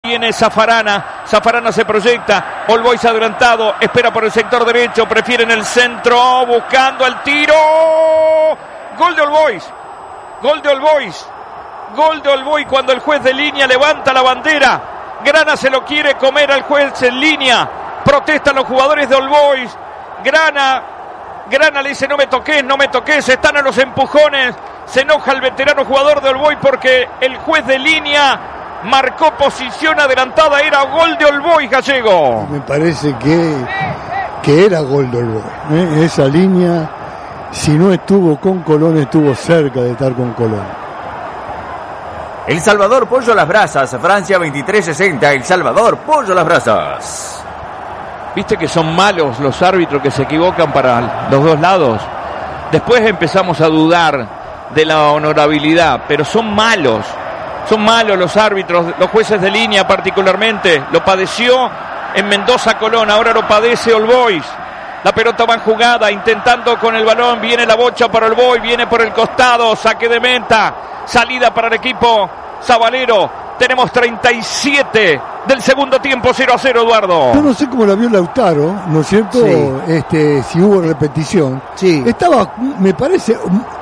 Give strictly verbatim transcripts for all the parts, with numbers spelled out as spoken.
viene Zafarana. Zafarana se proyecta. All Boys adelantado. Espera por el sector derecho. Prefieren el centro. Buscando el tiro. Gol de All Boys. Gol de All Boys. Gol de All Boys cuando el juez de línea levanta la bandera. Grana se lo quiere comer al juez en línea. Protestan los jugadores de All Boys. Grana. Grana le dice no me toques, no me toques. Están a los empujones. Se enoja el veterano jugador de All Boys porque el juez de línea marcó posición adelantada. Era gol de All Boys, Gallego. Me parece que, que era gol de All Boys, ¿eh? Esa línea, si no estuvo con Colón, estuvo cerca de estar con Colón. El Salvador, Pollo Las Brasas. Francia veintitrés sesenta. El Salvador, Pollo Las Brasas. Viste que son malos los árbitros que se equivocan para los dos lados. Después empezamos a dudar de la honorabilidad, pero son malos. Son malos los árbitros, los jueces de línea particularmente. Lo padeció en Mendoza Colón, ahora lo padece All Boys. La pelota va en jugada, intentando con el balón. Viene la bocha para All Boys, viene por el costado. Saque de meta, salida para el equipo sabalero. Tenemos treinta y siete del segundo tiempo, cero a cero, Eduardo. Yo no sé cómo la vio Lautaro, ¿no es cierto? Sí. Este, si hubo repetición. Sí. Estaba, me parece,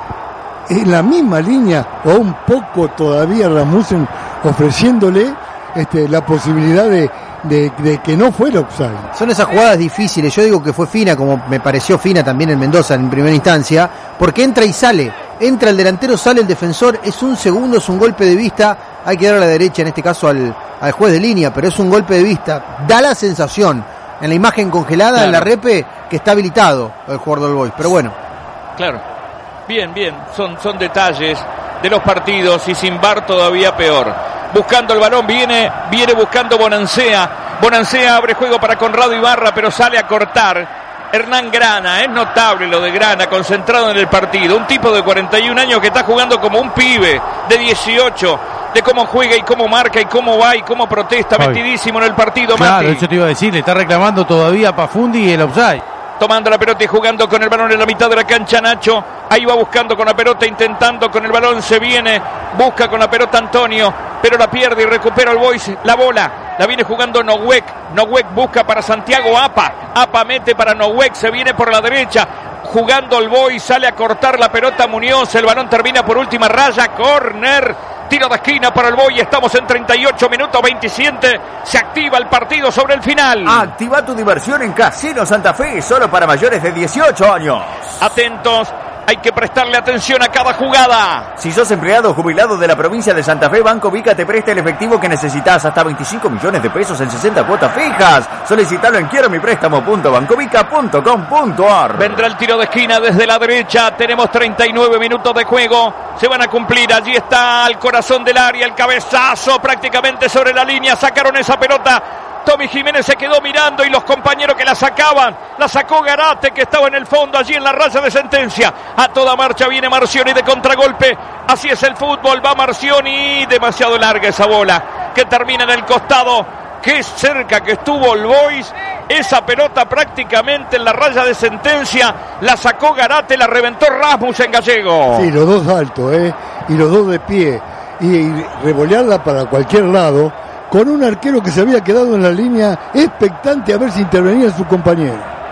en la misma línea, o un poco todavía Rasmussen ofreciéndole este, la posibilidad de, de, de que no fuera offside. Son esas jugadas difíciles. Yo digo que fue fina, como me pareció fina también en Mendoza en primera instancia, porque entra y sale. Entra el delantero, sale el defensor. Es un segundo, es un golpe de vista. Hay que dar a la derecha, en este caso al, al juez de línea, pero es un golpe de vista. Da la sensación, en la imagen congelada, claro, en la repe, que está habilitado el jugador del Boys. Pero bueno. Claro. Bien, bien. Son, son detalles de los partidos y sin V A R todavía peor. Buscando el balón, viene, viene buscando Bonancea. Bonancea abre juego para Conrado Ibarra, pero sale a cortar Hernán Grana. Es notable lo de Grana, concentrado en el partido. Un tipo de cuarenta y un años que está jugando como un pibe de dieciocho. De cómo juega y cómo marca y cómo va y cómo protesta. Fabi. Metidísimo en el partido, claro, Mati. Eso te iba a decir, le está reclamando todavía a Pafundi y el offside. Tomando la pelota y jugando con el balón en la mitad de la cancha, Nacho. Ahí va buscando con la pelota, intentando con el balón, se viene, busca con la pelota Antonio, pero la pierde y recupera el Boys la bola. La viene jugando Nohuec. Nohuec busca para Santiago Apa. Apa mete para Nohuec, se viene por la derecha. Jugando el Boys, sale a cortar la pelota Muñoz. El balón termina por última raya, córner. Tiro de esquina para el Boy. Estamos en treinta y ocho minutos veintisiete. Se activa el partido sobre el final. Activa tu diversión en Casino Santa Fe, solo para mayores de dieciocho años. Atentos. Hay que prestarle atención a cada jugada. Si sos empleado o jubilado de la provincia de Santa Fe, Banco Vica te presta el efectivo que necesitas, hasta veinticinco millones de pesos en sesenta cuotas fijas. Solicitalo en quiero mi préstamo punto bancovica punto com punto ar. Vendrá el tiro de esquina desde la derecha. Tenemos treinta y nueve minutos de juego. Se van a cumplir. Allí está al corazón del área. El cabezazo prácticamente sobre la línea. Sacaron esa pelota. Tommy Jiménez se quedó mirando y los compañeros que la sacaban, la sacó Garate, que estaba en el fondo allí en la raya de sentencia. A toda marcha viene Marcioni de contragolpe. Así es el fútbol, va Marcioni. Demasiado larga esa bola que termina en el costado. Qué cerca que estuvo el Boys. Esa pelota prácticamente en la raya de sentencia la sacó Garate, la reventó Rasmussen, Gallego. Sí, los dos altos, ¿eh? Y los dos de pie. Y, y revolearla para cualquier lado, con un arquero que se había quedado en la línea expectante a ver si intervenía su compañero.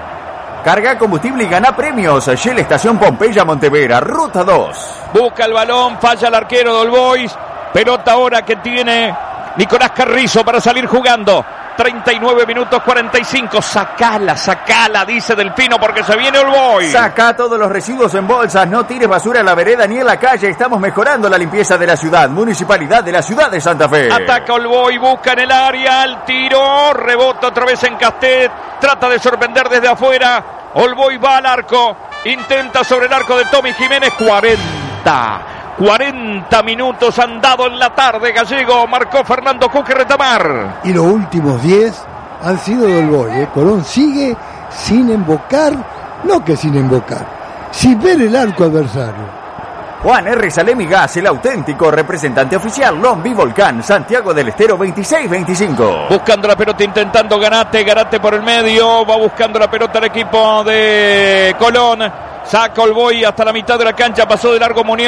Carga combustible y gana premios. Shell Estación Pompeya Montevera, ruta dos. Busca el balón, falla el arquero de All Boys. Pelota ahora que tiene Nicolás Carrizo para salir jugando. treinta y nueve minutos cuarenta y cinco. Sacala, sacala, dice Delfino, porque se viene All Boys. Saca todos los residuos en bolsas. No tires basura en la vereda ni en la calle. Estamos mejorando la limpieza de la ciudad. Municipalidad de la ciudad de Santa Fe. Ataca All Boys, busca en el área. El tiro, rebota otra vez en Castet. Trata de sorprender desde afuera. All Boys va al arco. Intenta sobre el arco de Tommy Jiménez. cuarenta. cuarenta minutos han dado en la tarde, Gallego. Marcó Fernando Cuque Retamar. Y los últimos diez han sido del Boys, ¿eh? Colón sigue sin embocar, no que sin embocar, sin ver el arco adversario. Juan R. Salemi Gas, el auténtico representante oficial Lombi Volcán, Santiago del Estero veintiséis veinticinco. Buscando la pelota, intentando Garate, Garate por el medio, va buscando la pelota el equipo de Colón. Saca All Boys hasta la mitad de la cancha, pasó de largo Muñoz.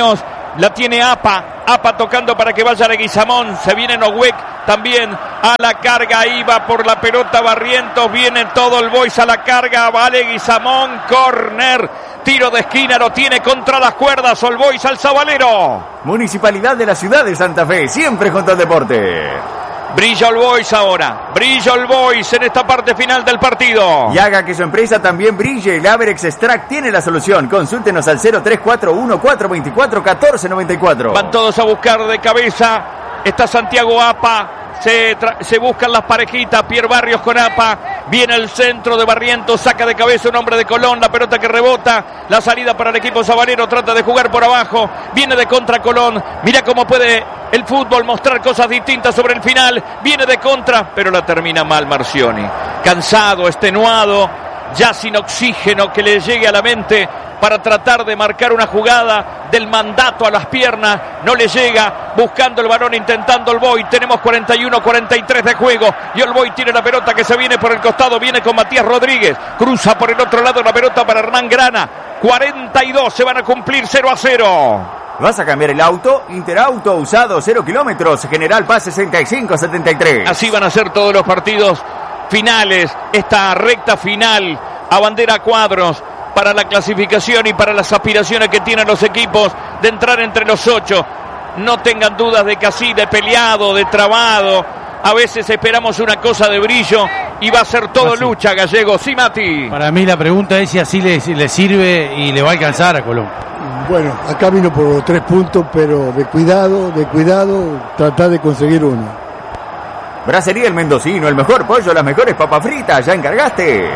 La tiene Apa. Apa tocando para que vaya Leguizamón. Se viene Noguec también a la carga. Iba por la pelota Barrientos. Viene todo el Boys a la carga. Va Leguizamón. Corner. Tiro de esquina. Lo tiene contra las cuerdas. All Boys al Sabalero. Municipalidad de la ciudad de Santa Fe. Siempre junto al deporte. Brilla All Boys ahora. Brilla All Boys en esta parte final del partido. Y haga que su empresa también brille. El Averex Extract tiene la solución. Consúltenos al cero tres cuatro uno cuatro dos cuatro uno cuatro nueve cuatro. Van todos a buscar de cabeza. Está Santiago Apa. Se, se buscan las parejitas. Pierre Barrios con Apa. Viene el centro de Barrientos. Saca de cabeza un hombre de Colón. La pelota que rebota. La salida para el equipo sabalero. Trata de jugar por abajo. Viene de contra Colón. Mira cómo puede el fútbol mostrar cosas distintas sobre el final. Viene de contra. Pero la termina mal Marcioni. Cansado, extenuado. Ya sin oxígeno que le llegue a la mente para tratar de marcar una jugada del mandato a las piernas. No le llega, buscando el balón, intentando el Boy. Tenemos cuarenta y uno cuarenta y tres de juego y el Boy tiene la pelota que se viene por el costado. Viene con Matías Rodríguez, cruza por el otro lado la pelota para Hernán Grana. cuarenta y dos, se van a cumplir cero a cero. ¿Vas a cambiar el auto? Interauto usado cero kilómetros. General Paz sesenta y cinco setenta y tres. Así van a ser todos los partidos finales. Esta recta final a bandera cuadros para la clasificación y para las aspiraciones que tienen los equipos de entrar entre los ocho. No tengan dudas de que así, de peleado, de trabado, a veces esperamos una cosa de brillo y va a ser todo así. Lucha, Gallego. Sí, Mati. Para mí la pregunta es si así le, le sirve y le va a alcanzar a Colón. Bueno, acá vino por los tres puntos, pero de cuidado, de cuidado, tratar de conseguir uno. Bracería El Mendocino, el mejor pollo, las mejores papas fritas. ¿Ya encargaste?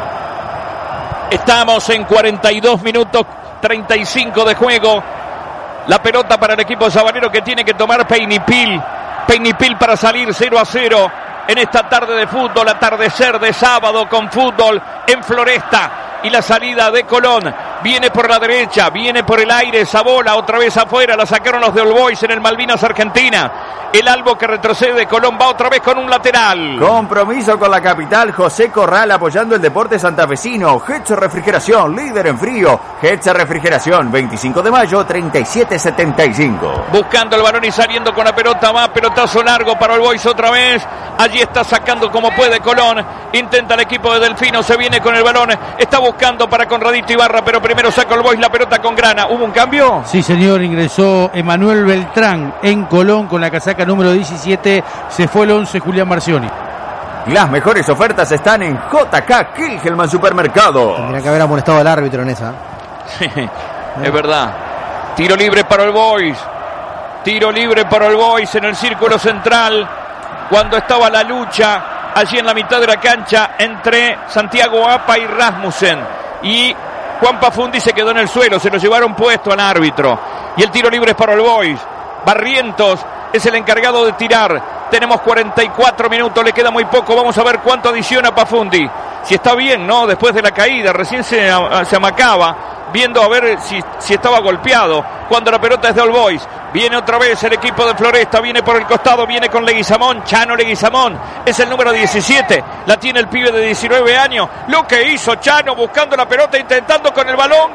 Estamos en cuarenta y dos minutos treinta y cinco de juego. La pelota para el equipo sabalero que tiene que tomar Peinipil. Peinipil para salir cero a cero en esta tarde de fútbol, atardecer de sábado con fútbol en Floresta. Y la salida de Colón viene por la derecha, viene por el aire, esa bola otra vez afuera, la sacaron los de All Boys en el Malvinas Argentina. El Albo que retrocede, Colón va otra vez con un lateral. Compromiso con la capital, José Corral apoyando el deporte santafesino. Hetzer Refrigeración, líder en frío. Hetzer Refrigeración, veinticinco de mayo, treinta y siete setenta y cinco. Buscando el balón y saliendo con la pelota, va pelotazo largo para All Boys otra vez. Allí está sacando como puede Colón. Intenta el equipo de Delfino, se viene con el balón. Está buscando para Conradito Ibarra, pero primero saca All Boys la pelota con Grana. ¿Hubo un cambio? Sí, señor, ingresó Emanuel Beltrán en Colón con la casaca número diecisiete. Se fue el once Julián Marcioni. Las mejores ofertas están en J K Kilgelman Supermercado. Tendría que haber amonestado al árbitro en esa. Sí, es verdad. Tiro libre para All Boys. Tiro libre para All Boys en el círculo central. Cuando estaba la lucha allí en la mitad de la cancha entre Santiago Apa y Rasmussen. Y Juan Pafundi se quedó en el suelo, se lo llevaron puesto al árbitro. Y el tiro libre es para All Boys. Barrientos es el encargado de tirar. Tenemos cuarenta y cuatro minutos, le queda muy poco. Vamos a ver cuánto adiciona Pafundi. Si está bien, ¿no? Después de la caída, recién se, se amacaba, viendo a ver si, si estaba golpeado. Cuando la pelota es de All Boys. Viene otra vez el equipo de Floresta, viene por el costado, viene con Leguizamón, Chano Leguizamón, es el número diecisiete, la tiene el pibe de diecinueve años, lo que hizo Chano buscando la pelota, intentando con el balón,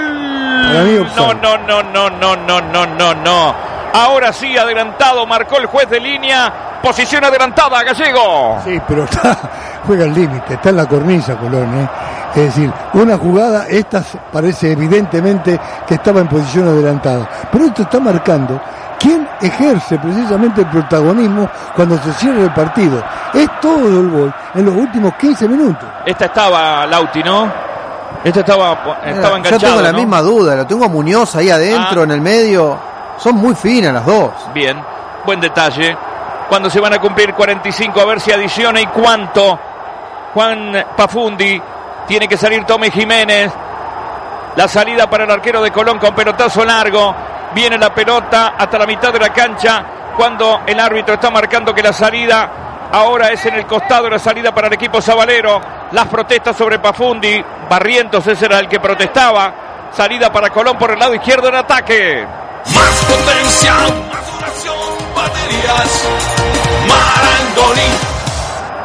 gol. No, no, no, no, no, no, no, no, no. Ahora sí, adelantado, marcó el juez de línea, posición adelantada, Gallego. Sí, pero está, juega al límite, está en la cornisa Colón, ¿eh? Es decir, una jugada, esta parece evidentemente que estaba en posición adelantada, pero esto está marcando quién ejerce precisamente el protagonismo cuando se cierra el partido. Es todo el gol en los últimos quince minutos. Esta estaba Lauti, ¿no? Esta estaba, estaba enganchado. Yo tengo la ¿no? misma duda, lo tengo a Muñoz ahí adentro, ah. en el medio. Son muy finas las dos. Bien, buen detalle. Cuando se van a cumplir cuarenta y cinco, a ver si adiciona y cuánto. Juan Pafundi. Tiene que salir Tommy Jiménez. La salida para el arquero de Colón con pelotazo largo. Viene la pelota hasta la mitad de la cancha. Cuando el árbitro está marcando que la salida ahora es en el costado de la salida para el equipo sabalero. Las protestas sobre Pafundi. Barrientos, ese era el que protestaba. Salida para Colón por el lado izquierdo en ataque. Más potencia, más duración, baterías Marangoni.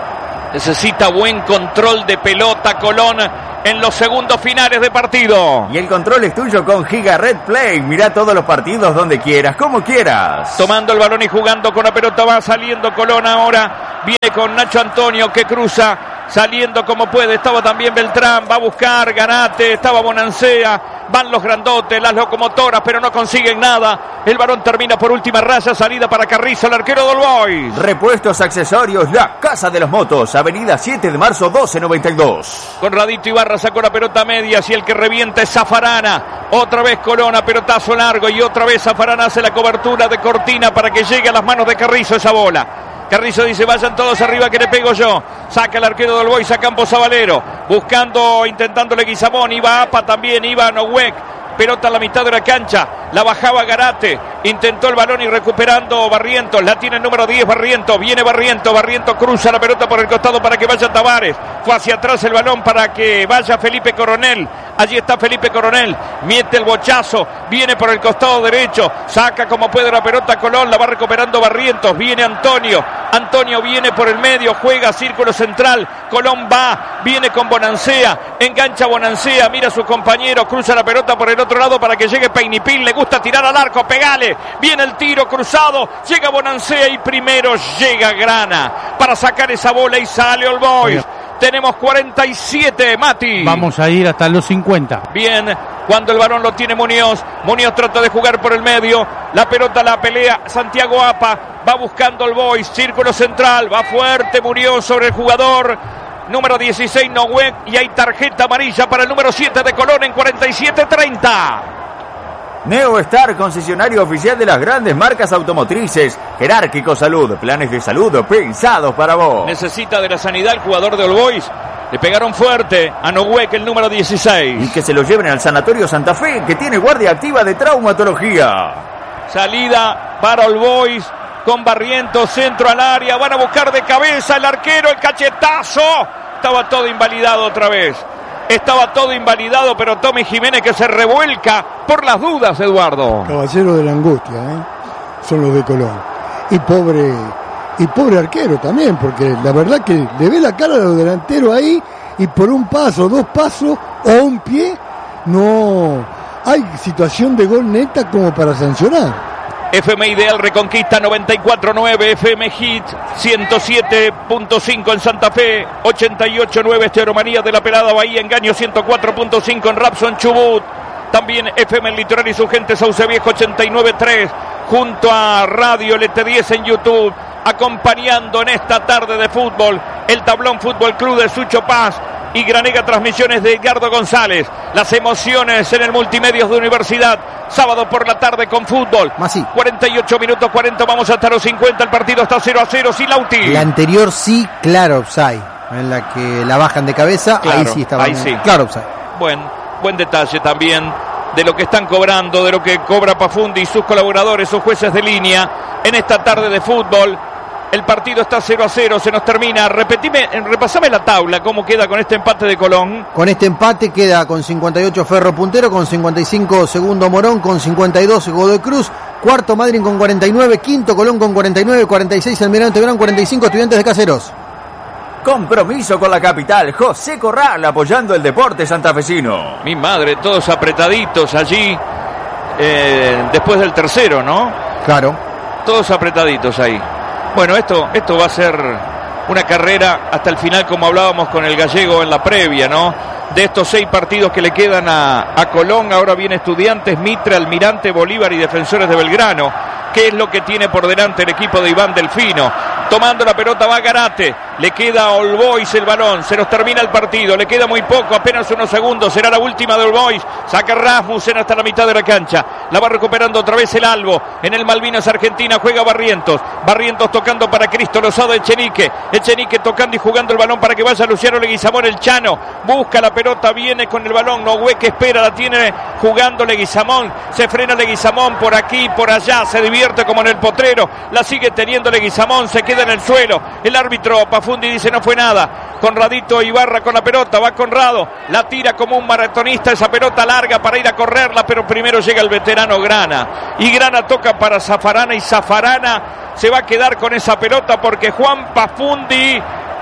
Necesita buen control de pelota Colón en los segundos finales de partido. Y el control es tuyo con Giga Red Play. Mirá todos los partidos donde quieras, como quieras. Tomando el balón y jugando con la pelota, va saliendo Colón ahora. Viene con Nacho Antonio que cruza, saliendo como puede. Estaba también Beltrán, va a buscar Garate, estaba Bonancea. Van los grandotes, las locomotoras, pero no consiguen nada. El balón termina por última raya, salida para Carrizo, el arquero del Boys. Repuestos, accesorios, la Casa de los Motos, avenida siete de marzo doce noventa y dos. Conradito Ibarra sacó la pelota media, y el que revienta es Zafarana. Otra vez Colón, pelotazo largo, y otra vez Zafarana hace la cobertura de cortina para que llegue a las manos de Carrizo esa bola. Carrizo dice, vayan todos arriba que le pego yo. Saca el arquero del Boys a Campo Sabalero. Buscando, intentándole Guizamón. Iba Apa también, iba Nohuec. Pelota a la mitad de la cancha. La bajaba Garate. Intentó el balón y recuperando Barrientos. La tiene el número diez Barrientos. Viene Barrientos. Barrientos cruza la pelota por el costado para que vaya Tavares. Fue hacia atrás el balón para que vaya Felipe Coronel. Allí está Felipe Coronel. Miete el bochazo. Viene por el costado derecho. Saca como puede la pelota Colón. La va recuperando Barrientos. Viene Antonio. Antonio viene por el medio. Juega círculo central. Colón va. Viene con Bonancea. Engancha Bonancea. Mira a su compañero. Cruza la pelota por el otro lado para que llegue Peinipil. Le gusta tirar al arco. Pegale. Viene el tiro cruzado. Llega Bonancea y primero llega Grana para sacar esa bola y sale All Boys. Tenemos cuarenta y siete, Mati. Vamos a ir hasta los cincuenta. Bien, cuando el balón lo tiene Muñoz. Muñoz trata de jugar por el medio. La pelota la pelea Santiago Apa. Va buscando All Boys. Círculo central. Va fuerte Muñoz sobre el jugador número dieciséis, Nohuec. Y hay tarjeta amarilla para el número siete de Colón en cuarenta y siete treinta. Neostar, concesionario oficial de las grandes marcas automotrices. Jerárquico Salud, planes de salud pensados para vos. Necesita de la sanidad el jugador de All Boys. Le pegaron fuerte a Nohuec, el número dieciséis. Y que se lo lleven al Sanatorio Santa Fe, que tiene guardia activa de traumatología. Salida para All Boys con Barrientos, centro al área. Van a buscar de cabeza el arquero, el cachetazo. Estaba todo invalidado otra vez. Estaba todo invalidado, pero Tommy Jiménez que se revuelca por las dudas, Eduardo. Caballero de la angustia, ¿eh? Son los de Colón. Y pobre, y pobre arquero también, porque la verdad que le ve la cara a los delanteros ahí y por un paso, dos pasos o un pie, no hay situación de gol neta como para sancionar. F M Ideal Reconquista noventa y cuatro nueve, F M Hit ciento siete punto cinco en Santa Fe, ochenta y ocho nueve Esteromanía de la Pelada Bahía, Engaño ciento cuatro punto cinco en Rapson Chubut, también F M El Litoral y su gente Sauce Viejo ochenta y nueve tres, junto a Radio L T diez en YouTube, acompañando en esta tarde de fútbol el Tablón Fútbol Club de Sucho Paz y Granega Transmisiones de Edgardo González. Las emociones en el Multimedios de Universidad, sábado por la tarde con fútbol. Más sí. cuarenta y ocho minutos cuarenta, vamos hasta los cincuenta, el partido está cero a cero, Silauti. La anterior sí, claro, offside, en la que la bajan de cabeza, Claro, ahí sí estaba. ahí sí. Claro, offside. Buen, buen detalle también de lo que están cobrando, de lo que cobra Pafundi y sus colaboradores, sus jueces de línea en esta tarde de fútbol. El partido está cero a cero, se nos termina. Repetime, repasame la tabla, cómo queda con este empate de Colón. Con este empate queda con cincuenta y ocho Ferro puntero, con cincuenta y cinco segundo Morón, con cincuenta y dos Godoy Cruz, cuarto Madryn con cuarenta y nueve, quinto Colón con cuarenta y nueve, cuarenta y seis Almirante Brown, cuarenta y cinco Estudiantes de Caseros. Compromiso con la capital, José Corral apoyando el deporte santafesino. Mi madre, todos apretaditos allí, eh, después del tercero, ¿no? Claro. Todos apretaditos ahí. Bueno, esto, esto va a ser una carrera hasta el final, como hablábamos con el gallego en la previa, ¿no? De estos seis partidos que le quedan a, a Colón, ahora viene Estudiantes, Mitre, Almirante, Bolívar y Defensores de Belgrano. ¿Qué es lo que tiene por delante el equipo de Iván Delfino? Tomando la pelota va Garate, le queda a All Boys el balón, se nos termina el partido, le queda muy poco, apenas unos segundos, será la última de All Boys, saca Rasmussen hasta la mitad de la cancha, la va recuperando otra vez el Albo, en el Malvinas Argentina juega Barrientos, Barrientos tocando para Cristo Lozada, Echenique, Echenique tocando y jugando el balón para que vaya Luciano Leguizamón, el Chano, busca la pelota, viene con el balón, Nohuec espera, la tiene jugando Leguizamón, se frena Leguizamón por aquí, por allá, se divierte como en el potrero, la sigue teniendo Leguizamón, se queda en el suelo, el árbitro Pafundi dice no fue nada, Conradito Ibarra con la pelota, va Conrado, la tira como un maratonista, esa pelota larga para ir a correrla, pero primero llega el veterano Grana, y Grana toca para Zafarana, y Zafarana se va a quedar con esa pelota porque Juan Pafundi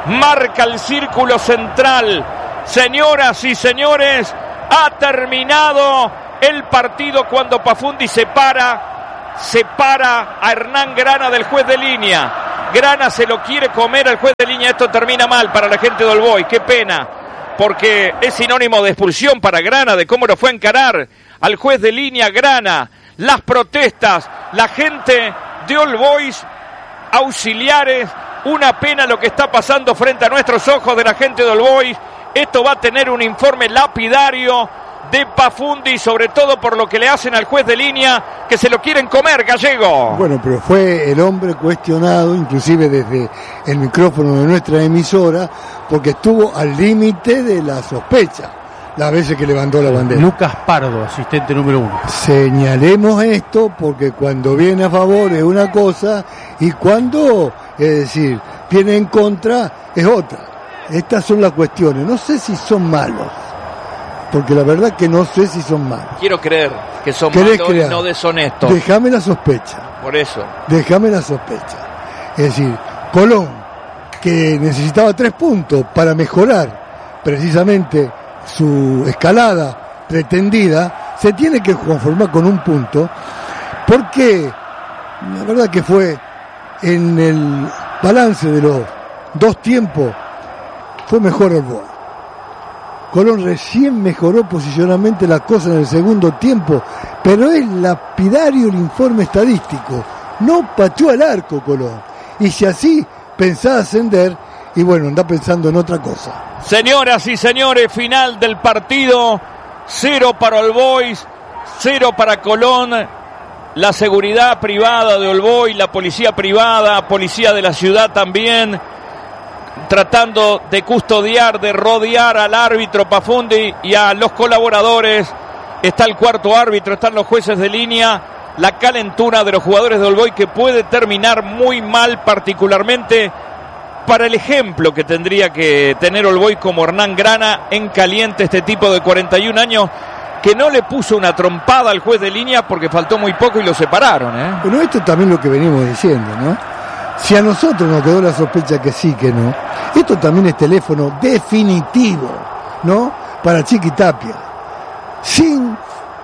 marca el círculo central. Señoras y señores, ha terminado el partido cuando Pafundi separa, separa a Hernán Grana del juez de línea. Grana se lo quiere comer al juez de línea. Esto termina mal para la gente de All Boys. Qué pena, porque es sinónimo de expulsión para Grana, de cómo lo fue a encarar al juez de línea Grana. Las protestas, la gente de All Boys, auxiliares, una pena lo que está pasando frente a nuestros ojos de la gente de All Boys. Esto va a tener un informe lapidario de Pafundi, sobre todo por lo que le hacen al juez de línea, que se lo quieren comer, Gallego. Bueno, pero fue el hombre cuestionado, inclusive desde el micrófono de nuestra emisora, porque estuvo al límite de la sospecha las veces que levantó la bandera. Lucas Pardo, asistente número uno. Señalemos esto porque cuando viene a favor es una cosa y cuando, es decir, viene en contra es otra. Estas son las cuestiones. No sé si son malos, porque la verdad que no sé si son malos. Quiero creer que son malos y no deshonestos. Déjame la sospecha. Por eso. Déjame la sospecha. Es decir, Colón, que necesitaba tres puntos para mejorar precisamente su escalada pretendida, se tiene que conformar con un punto, porque la verdad que fue en el balance de los dos tiempos, fue mejor el Boys. Colón recién mejoró posicionalmente las cosas en el segundo tiempo, pero es lapidario el informe estadístico. No pateó al arco Colón. Y si así pensaba ascender, y bueno, anda pensando en otra cosa. Señoras y señores, final del partido. Cero para All Boys, cero para Colón. La seguridad privada de All Boys, la policía privada, policía de la ciudad también, tratando de custodiar, de rodear al árbitro Pafundi y a los colaboradores. Está el cuarto árbitro, están los jueces de línea. La calentura de los jugadores de All Boys, que puede terminar muy mal, particularmente para el ejemplo que tendría que tener All Boys como Hernán Grana en caliente, este tipo de cuarenta y un años, que no le puso una trompada al juez de línea porque faltó muy poco y lo separaron, ¿eh? Bueno, esto también es lo que venimos diciendo, ¿no? Si a nosotros nos quedó la sospecha que sí, que no, esto también es teléfono definitivo, ¿no? Para Chiqui Tapia. Sin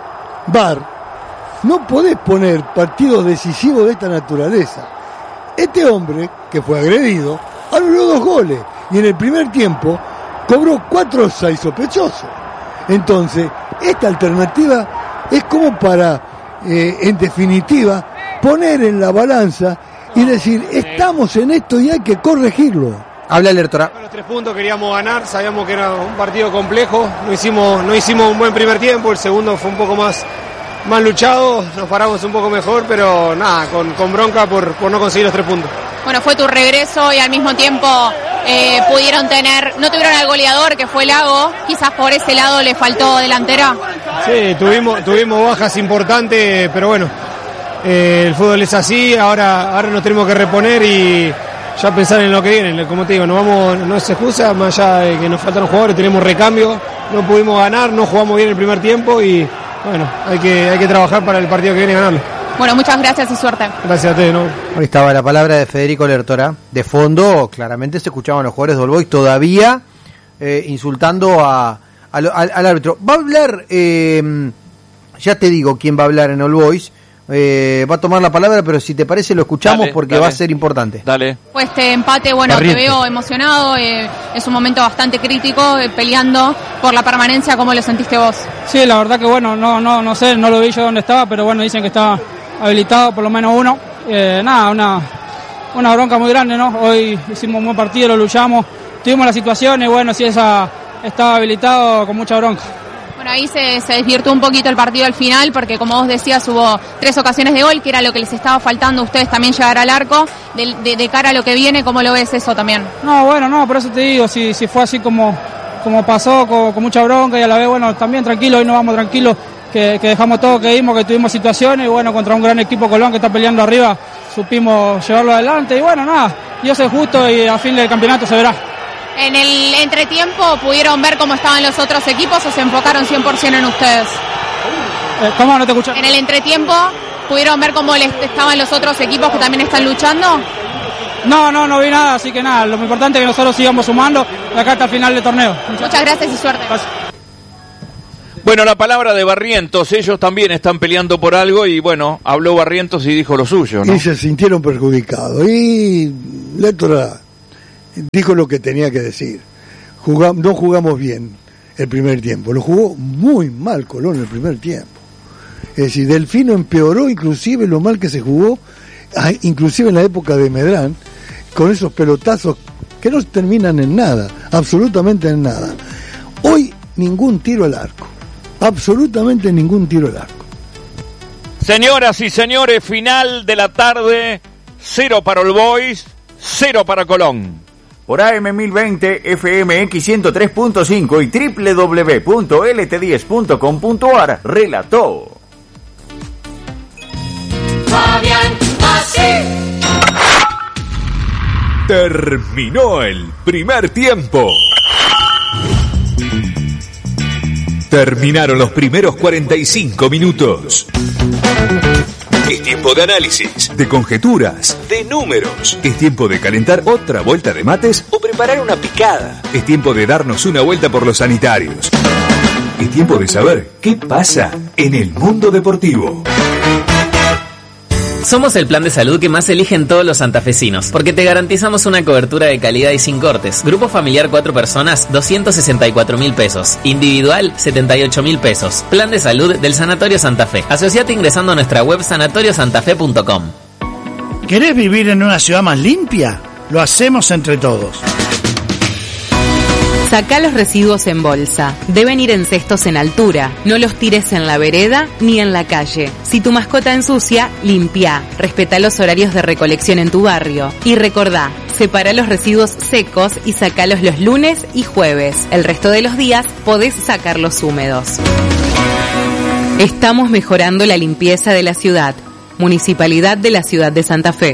V A R no podés poner partidos decisivos de esta naturaleza. Este hombre, que fue agredido, anuló dos goles y en el primer tiempo cobró cuatro offside sospechosos. Entonces, esta alternativa es como para, eh, en definitiva, poner en la balanza y decir, estamos en esto y hay que corregirlo. Habla Lertora. Los tres puntos queríamos ganar, sabíamos que era un partido complejo, no hicimos, no hicimos un buen primer tiempo, el segundo fue un poco más, más luchado, nos paramos un poco mejor, pero nada, con, con bronca por, por no conseguir los tres puntos. Bueno, fue tu regreso y al mismo tiempo eh, pudieron tener, no tuvieron al goleador que fue Lago, quizás por ese lado le faltó delantera. Sí, tuvimos, tuvimos bajas importantes, pero bueno, eh, el fútbol es así, ahora, ahora nos tenemos que reponer y ya pensar en lo que viene. Como te digo, no vamos, no se excusa, más allá de que nos faltan jugadores, tenemos recambio, no pudimos ganar, no jugamos bien el primer tiempo y bueno, hay que, hay que trabajar para el partido que viene a ganarlo. Bueno, muchas gracias y suerte. Gracias a ti, ¿no? Ahí estaba la palabra de Federico Lertora. De fondo, claramente se escuchaban los jugadores de All Boys todavía eh, insultando a, a, al, al árbitro. Va a hablar, eh, ya te digo quién va a hablar en All Boys. Eh, va a tomar la palabra, pero si te parece lo escuchamos dale, porque dale. va a ser importante. Dale. Pues este empate, bueno, Corriente. Te veo emocionado, eh, es un momento bastante crítico, eh, peleando por la permanencia. ¿Cómo lo sentiste vos? Sí, la verdad que bueno, no no no sé, no lo vi yo dónde estaba, pero bueno, dicen que estaba habilitado por lo menos uno. Eh, nada, una una bronca muy grande, ¿no? Hoy hicimos un buen partido, lo luchamos, tuvimos la situación y bueno, si esa estaba habilitado, con mucha bronca. Bueno, ahí se, se desvirtuó un poquito el partido al final, porque como vos decías, hubo tres ocasiones de gol, que era lo que les estaba faltando a ustedes también llegar al arco. De, de, de cara a lo que viene, ¿cómo lo ves eso también? No, bueno, no, por eso te digo, si, si fue así como, como pasó, con, con mucha bronca y a la vez, bueno, también tranquilo, hoy nos vamos tranquilos, que, que dejamos todo, que dimos, que tuvimos situaciones y bueno, contra un gran equipo Colón que está peleando arriba, supimos llevarlo adelante y bueno, nada, Dios es justo y a fin del campeonato se verá. ¿En el entretiempo pudieron ver cómo estaban los otros equipos o se enfocaron cien por ciento en ustedes? Eh, ¿Cómo? No te escuché. ¿En el entretiempo pudieron ver cómo les estaban los otros equipos que también están luchando? No, no, no vi nada, así que nada, lo importante es que nosotros sigamos sumando de acá hasta el final del torneo. Muchas gracias y suerte. Gracias. Bueno, la palabra de Barrientos, ellos también están peleando por algo y bueno, habló Barrientos y dijo lo suyo, ¿no? Y se sintieron perjudicados. Y Lectora dijo lo que tenía que decir. Jugam- no jugamos bien el primer tiempo, lo jugó muy mal Colón el primer tiempo. Es decir, Delfino empeoró inclusive lo mal que se jugó, inclusive en la época de Medrán, con esos pelotazos que no terminan en nada, absolutamente en nada. Hoy ningún tiro al arco. Absolutamente ningún tiro al arco. Señoras y señores, final de la tarde, cero para All Boys, cero para Colón. Por A M mil veinte, F M X ciento tres punto cinco y doble u doble u doble u punto L T diez punto com punto A R, relató Fabián Massi. Terminó el primer tiempo. Terminaron los primeros cuarenta y cinco minutos. Es tiempo de análisis, de conjeturas, de números. Es tiempo de calentar otra vuelta de mates o preparar una picada. Es tiempo de darnos una vuelta por los sanitarios. Es tiempo de saber qué pasa en el mundo deportivo. Somos el plan de salud que más eligen todos los santafesinos, porque te garantizamos una cobertura de calidad y sin cortes. Grupo familiar cuatro personas, doscientos sesenta y cuatro mil pesos. Individual, setenta y ocho mil pesos. Plan de salud del Sanatorio Santa Fe. Asociate ingresando a nuestra web sanatorios santa fe punto com. ¿Querés vivir en una ciudad más limpia? Lo hacemos entre todos. Sacá los residuos en bolsa. Deben ir en cestos en altura. No los tires en la vereda ni en la calle. Si tu mascota ensucia, limpia. Respetá los horarios de recolección en tu barrio. Y recordá, separa los residuos secos y sacalos los lunes y jueves. El resto de los días podés sacarlos húmedos. Estamos mejorando la limpieza de la ciudad. Municipalidad de la Ciudad de Santa Fe.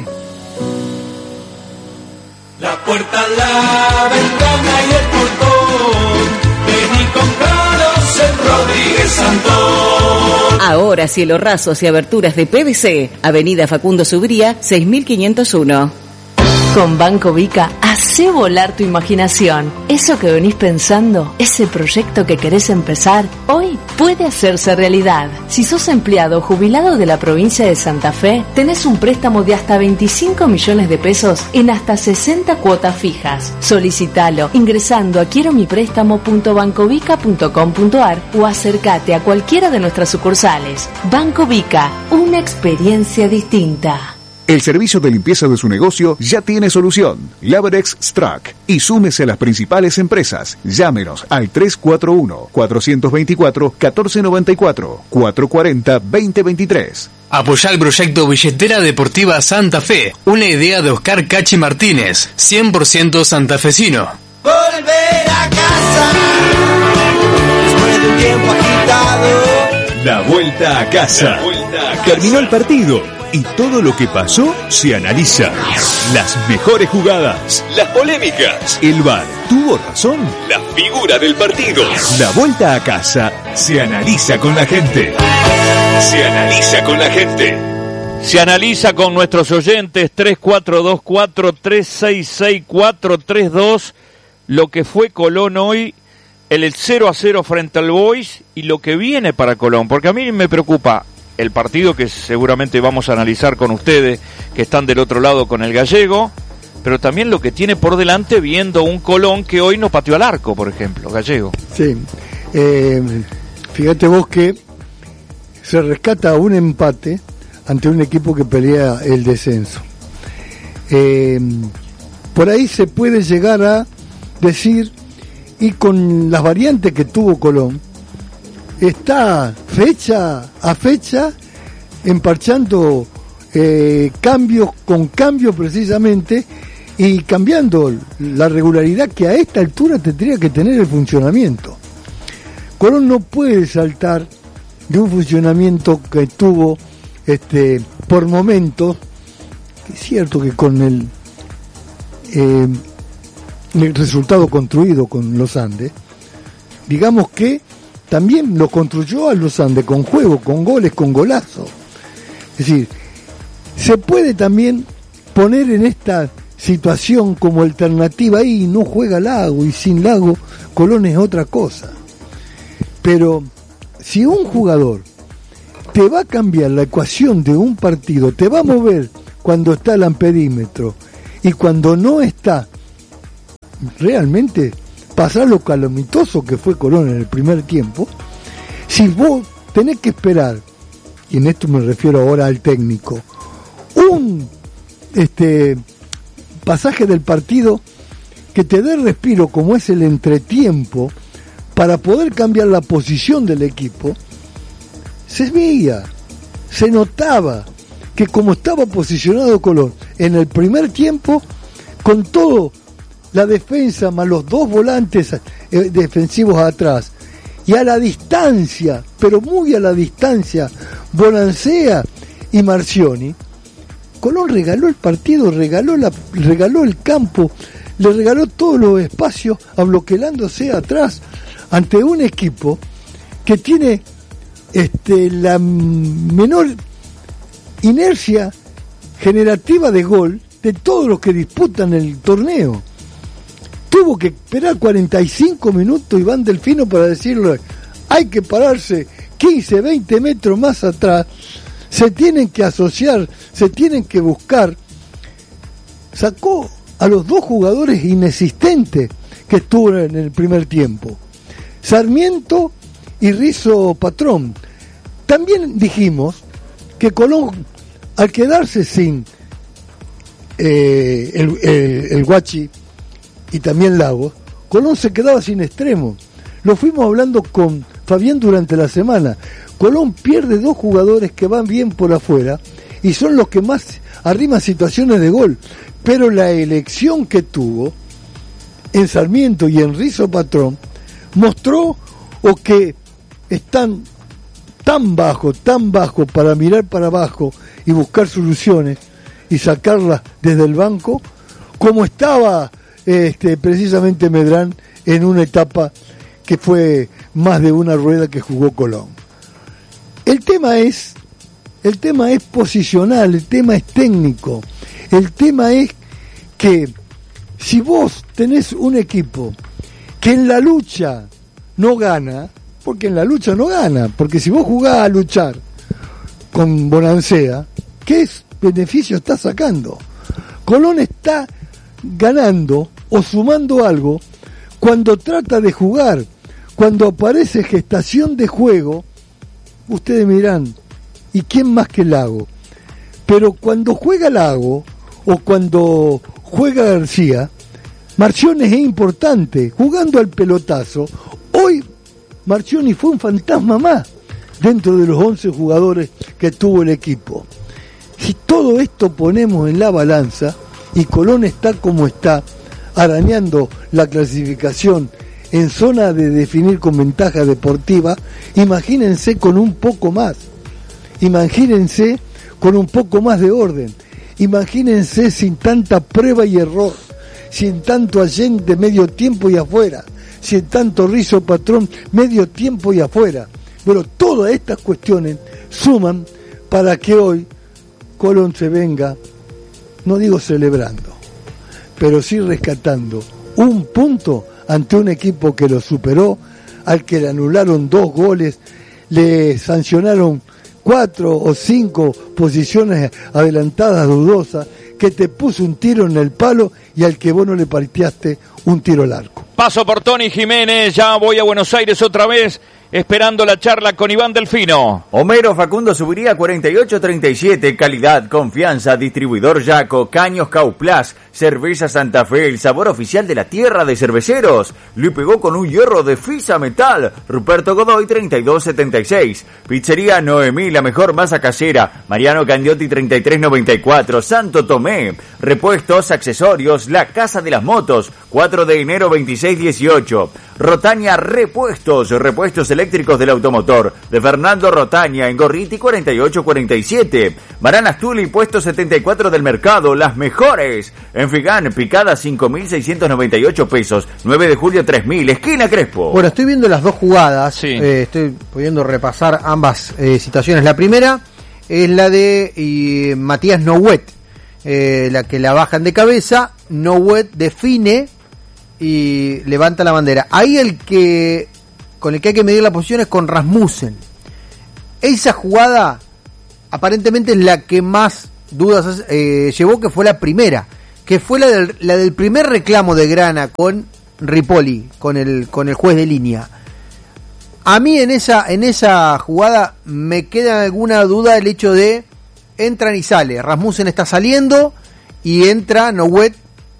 La puerta, la ventana y el portón. Ven y compraros en Rodríguez Santón. Ahora cielo rasos y aberturas de P V C. Avenida Facundo Subría, seis mil quinientos uno. Con Banco Vica, hacé volar tu imaginación. Eso que venís pensando, ese proyecto que querés empezar, hoy puede hacerse realidad. Si sos empleado o jubilado de la provincia de Santa Fe, tenés un préstamo de hasta veinticinco millones de pesos en hasta sesenta cuotas fijas. Solicitalo ingresando a quiero mi préstamo punto bancovica punto com punto a r o acércate a cualquiera de nuestras sucursales. Banco Vica, una experiencia distinta. El servicio de limpieza de su negocio ya tiene solución. Laberex Strack. Y súmese a las principales empresas. Llámenos al tres cuatro uno, cuatro dos cuatro, uno cuatro nueve cuatro, cuatro cuatro cero, dos cero dos tres. Apoyá el proyecto Billetera Deportiva Santa Fe. Una idea de Oscar Cachi Martínez. cien por ciento santafesino. Volver a casa. Después de un tiempo agitado. La vuelta a casa. La vuelta a casa. Terminó el partido. Y todo lo que pasó se analiza. Las mejores jugadas, las polémicas. El V A R tuvo razón. La figura del partido. La vuelta a casa se analiza con la gente. Se analiza con la gente. Se analiza con nuestros oyentes tres cuatro dos cuatro, tres seis seis cuatro tres dos lo que fue Colón hoy, el cero a cero frente al Boys y lo que viene para Colón, porque a mí me preocupa el partido que seguramente vamos a analizar con ustedes, que están del otro lado con el Gallego, pero también lo que tiene por delante viendo un Colón que hoy no pateó al arco, por ejemplo, Gallego. Sí, eh, fíjate vos que se rescata un empate ante un equipo que pelea el descenso. Eh, por ahí se puede llegar a decir, y con las variantes que tuvo Colón, está fecha a fecha emparchando eh, cambios con cambios precisamente y cambiando la regularidad que a esta altura tendría que tener el funcionamiento. Colón no puede saltar de un funcionamiento que tuvo este por momentos, es cierto que con el, eh, el resultado construido con los Andes, digamos que también lo construyó a los Andes con juego, con goles, con golazo. Es decir, se puede también poner en esta situación como alternativa ahí, no juega Lago, y sin Lago Colón es otra cosa. Pero si un jugador te va a cambiar la ecuación de un partido, te va a mover cuando está el ampedímetro y cuando no está, realmente pasar lo calamitoso que fue Colón en el primer tiempo, si vos tenés que esperar, y en esto me refiero ahora al técnico, un este pasaje del partido que te dé respiro como es el entretiempo para poder cambiar la posición del equipo, se veía, se notaba que como estaba posicionado Colón en el primer tiempo, con todo la defensa más los dos volantes eh, defensivos atrás, y a la distancia, pero muy a la distancia, Bonancea y Marcioni, Colón regaló el partido, regaló la, regaló el campo, le regaló todos los espacios, abloquelándose atrás ante un equipo que tiene este, la menor inercia generativa de gol de todos los que disputan el torneo. Tuvo que esperar cuarenta y cinco minutos Iván Delfino para decirle: hay que pararse quince, veinte metros más atrás, se tienen que asociar, se tienen que buscar. Sacó a los dos jugadores inexistentes que estuvo en el primer tiempo, Sarmiento y Rizzo Patrón. También dijimos que Colón, al quedarse sin eh, el, el, el Guachi y también Lagos, Colón se quedaba sin extremo. Lo fuimos hablando con Fabián durante la semana. Colón pierde dos jugadores que van bien por afuera y son los que más arriman situaciones de gol, pero la elección que tuvo en Sarmiento y en Rizzo Patrón mostró o que están tan bajo, tan bajo para mirar para abajo y buscar soluciones y sacarlas desde el banco, como estaba este, precisamente Medrán en una etapa que fue más de una rueda que jugó Colón. El tema es, el tema es posicional, el tema es técnico, el tema es que si vos tenés un equipo que en la lucha no gana, porque en la lucha no gana, porque si vos jugás a luchar con Bonancea, ¿qué beneficio está sacando? Colón está ganando o sumando algo cuando trata de jugar, cuando aparece gestación de juego. Ustedes me dirán, ¿y quién más que Lago? Pero cuando juega Lago o cuando juega García, Marcioni es importante, jugando al pelotazo. Hoy Marcioni fue un fantasma más dentro de los once jugadores que tuvo el equipo. Si todo esto ponemos en la balanza y Colón está como está, arañando la clasificación en zona de definir con ventaja deportiva, imagínense con un poco más, imagínense con un poco más de orden, imagínense sin tanta prueba y error, sin tanto Allende medio tiempo y afuera, sin tanto Rizzo Patrón medio tiempo y afuera. Pero todas estas cuestiones suman para que hoy Colón se venga, no digo celebrando, pero sí rescatando un punto ante un equipo que lo superó, al que le anularon dos goles, le sancionaron cuatro o cinco posiciones adelantadas dudosas, que te puso un tiro en el palo y al que vos no le pateaste un tiro al arco. Paso por Tony Jiménez, ya voy a Buenos Aires otra vez, esperando la charla con Iván Delfino. Homero Facundo Subiría cuarenta y ocho treinta y siete, calidad, confianza, distribuidor Yaco, Caños Cauplas, Cerveza Santa Fe, el sabor oficial de la tierra de cerveceros. Le pegó con un hierro de Fisa Metal. Ruperto Godoy treinta y dos setenta y seis, Pizzería Noemí, la mejor masa casera. Mariano Candiotti treinta y tres noventa y cuatro, Santo Tomé, repuestos, accesorios, la casa de las motos, cuatro de enero veintiséis dieciocho. Rotaña Repuestos, repuestos eléctricos del automotor, de Fernando Rotaña, en Gorriti cuarenta y ocho cuarenta y siete. Baranas Tuli, puesto setenta y cuatro del mercado, las mejores. En Figán, picada cinco mil seiscientos noventa y ocho pesos, nueve de julio tres mil, esquina Crespo. Bueno, estoy viendo las dos jugadas, sí. eh, estoy pudiendo repasar ambas eh, situaciones. La primera es la de eh, Matías Nouet, eh, la que la bajan de cabeza, Nouet define y levanta la bandera. Ahí el que con el que hay que medir la posición es con Rasmussen. Esa jugada aparentemente es la que más dudas eh, llevó, que fue la primera, que fue la del, la del primer reclamo de Grana con Rippoli, con el, con el juez de línea. A mí en esa, en esa jugada me queda alguna duda el hecho de entran y sale. Rasmussen está saliendo y entra Nouet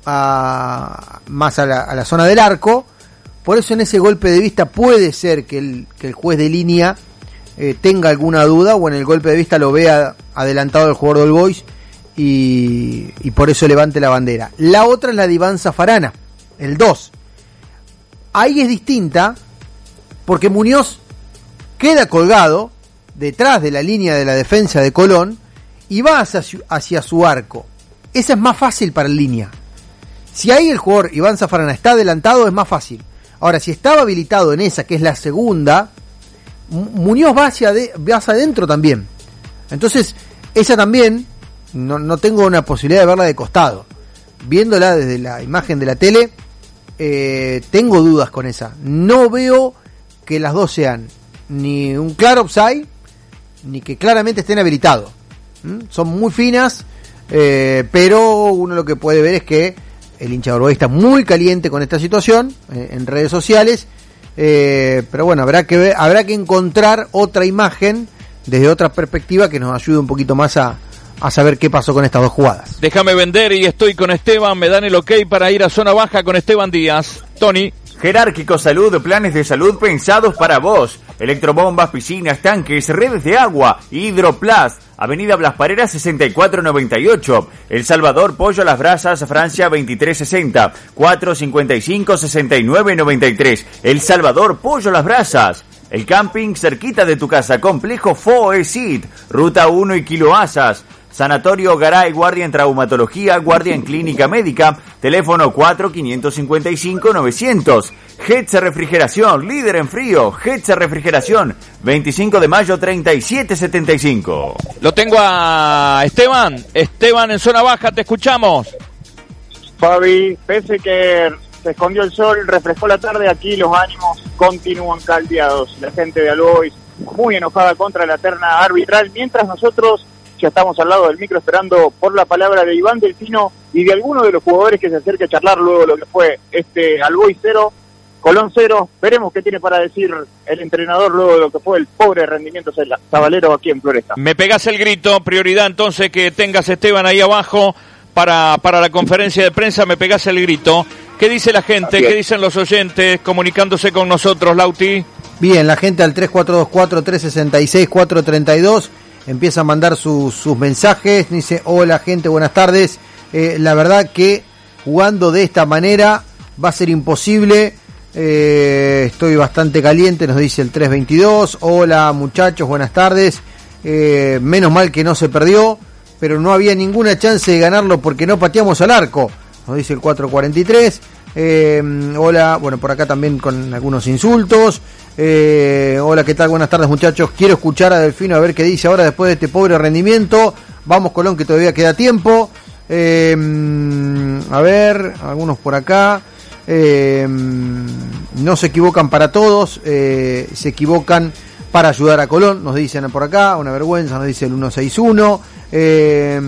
a, más a la, a la zona del arco. Por eso en ese golpe de vista puede ser que el, que el juez de línea eh, tenga alguna duda, o en el golpe de vista lo vea adelantado el jugador del Boys y, y por eso levante la bandera. La otra es la de Iván Zafarana, el dos. Ahí es distinta porque Muñoz queda colgado detrás de la línea de la defensa de Colón y va hacia su, hacia su arco. Esa es más fácil para el línea. Si ahí el jugador Iván Zafarana está adelantado, es más fácil. Ahora, si estaba habilitado en esa, que es la segunda, Muñoz va hacia, de, va hacia adentro también. Entonces, esa también, no, no tengo una posibilidad de verla de costado. Viéndola desde la imagen de la tele, eh, tengo dudas con esa. No veo que las dos sean ni un claro offside, ni que claramente estén habilitados. ¿Mm? Son muy finas, eh, pero uno lo que puede ver es que el hincha de Uruguay está muy caliente con esta situación eh, en redes sociales, eh, pero bueno, habrá que ver, habrá que encontrar otra imagen desde otra perspectiva que nos ayude un poquito más a, a saber qué pasó con estas dos jugadas. Déjame vender y estoy con Esteban, me dan el ok para ir a zona baja con Esteban Díaz. Tony. Jerárquico Salud, planes de salud pensados para vos. Electrobombas, piscinas, tanques, redes de agua, Hidroplas, Avenida Blas Parera sesenta y cuatro noventa y ocho, El Salvador, Pollo a las Brasas, Francia veintitrés sesenta, cuatro cincuenta y cinco sesenta y nueve noventa y tres, El Salvador, Pollo a las Brasas. El camping cerquita de tu casa, Complejo Foesit, Ruta uno y Kilo Asas. Sanatorio Garay, guardia en traumatología, guardia en clínica médica, teléfono cuatro cinco cinco cinco novecientos. Hetze Refrigeración, líder en frío, Hetze Refrigeración, veinticinco de mayo treinta y siete setenta y cinco. Lo tengo a Esteban, Esteban en zona baja, te escuchamos. Fabi, pese que se escondió el sol, refrescó la tarde, aquí los ánimos continúan caldeados. La gente de Albois muy enojada contra la terna arbitral, mientras nosotros ya estamos al lado del micro esperando por la palabra de Iván Delfino y de alguno de los jugadores que se acerque a charlar luego de lo que fue este Albois cero, Colón cero. Veremos qué tiene para decir el entrenador luego de lo que fue el pobre rendimiento sabalero aquí en Floresta. Me pegás el grito, prioridad entonces que tengas Esteban ahí abajo para, para la conferencia de prensa, me pegás el grito. ¿Qué dice la gente? ¿Qué dicen los oyentes comunicándose con nosotros, Lauti? Bien, la gente al tres cuatro dos cuatro, tres seis seis, cuatro tres dos empieza a mandar sus, sus mensajes. Dice: hola gente, buenas tardes. Eh, la verdad que jugando de esta manera va a ser imposible. Eh, estoy bastante caliente, nos dice el tres veintidós. Hola muchachos, buenas tardes. Eh, menos mal que no se perdió, pero no había ninguna chance de ganarlo porque no pateamos al arco, nos dice el cuatro cuarenta y tres. Eh, hola, bueno, por acá también con algunos insultos. Eh, hola, ¿qué tal? Buenas tardes muchachos. Quiero escuchar a Delfino a ver qué dice ahora después de este pobre rendimiento. Vamos Colón, que todavía queda tiempo. Eh, a ver, algunos por acá. Eh, no se equivocan para todos, eh, se equivocan para ayudar a Colón, nos dicen por acá. Una vergüenza, nos dice el ciento sesenta y uno. Eh,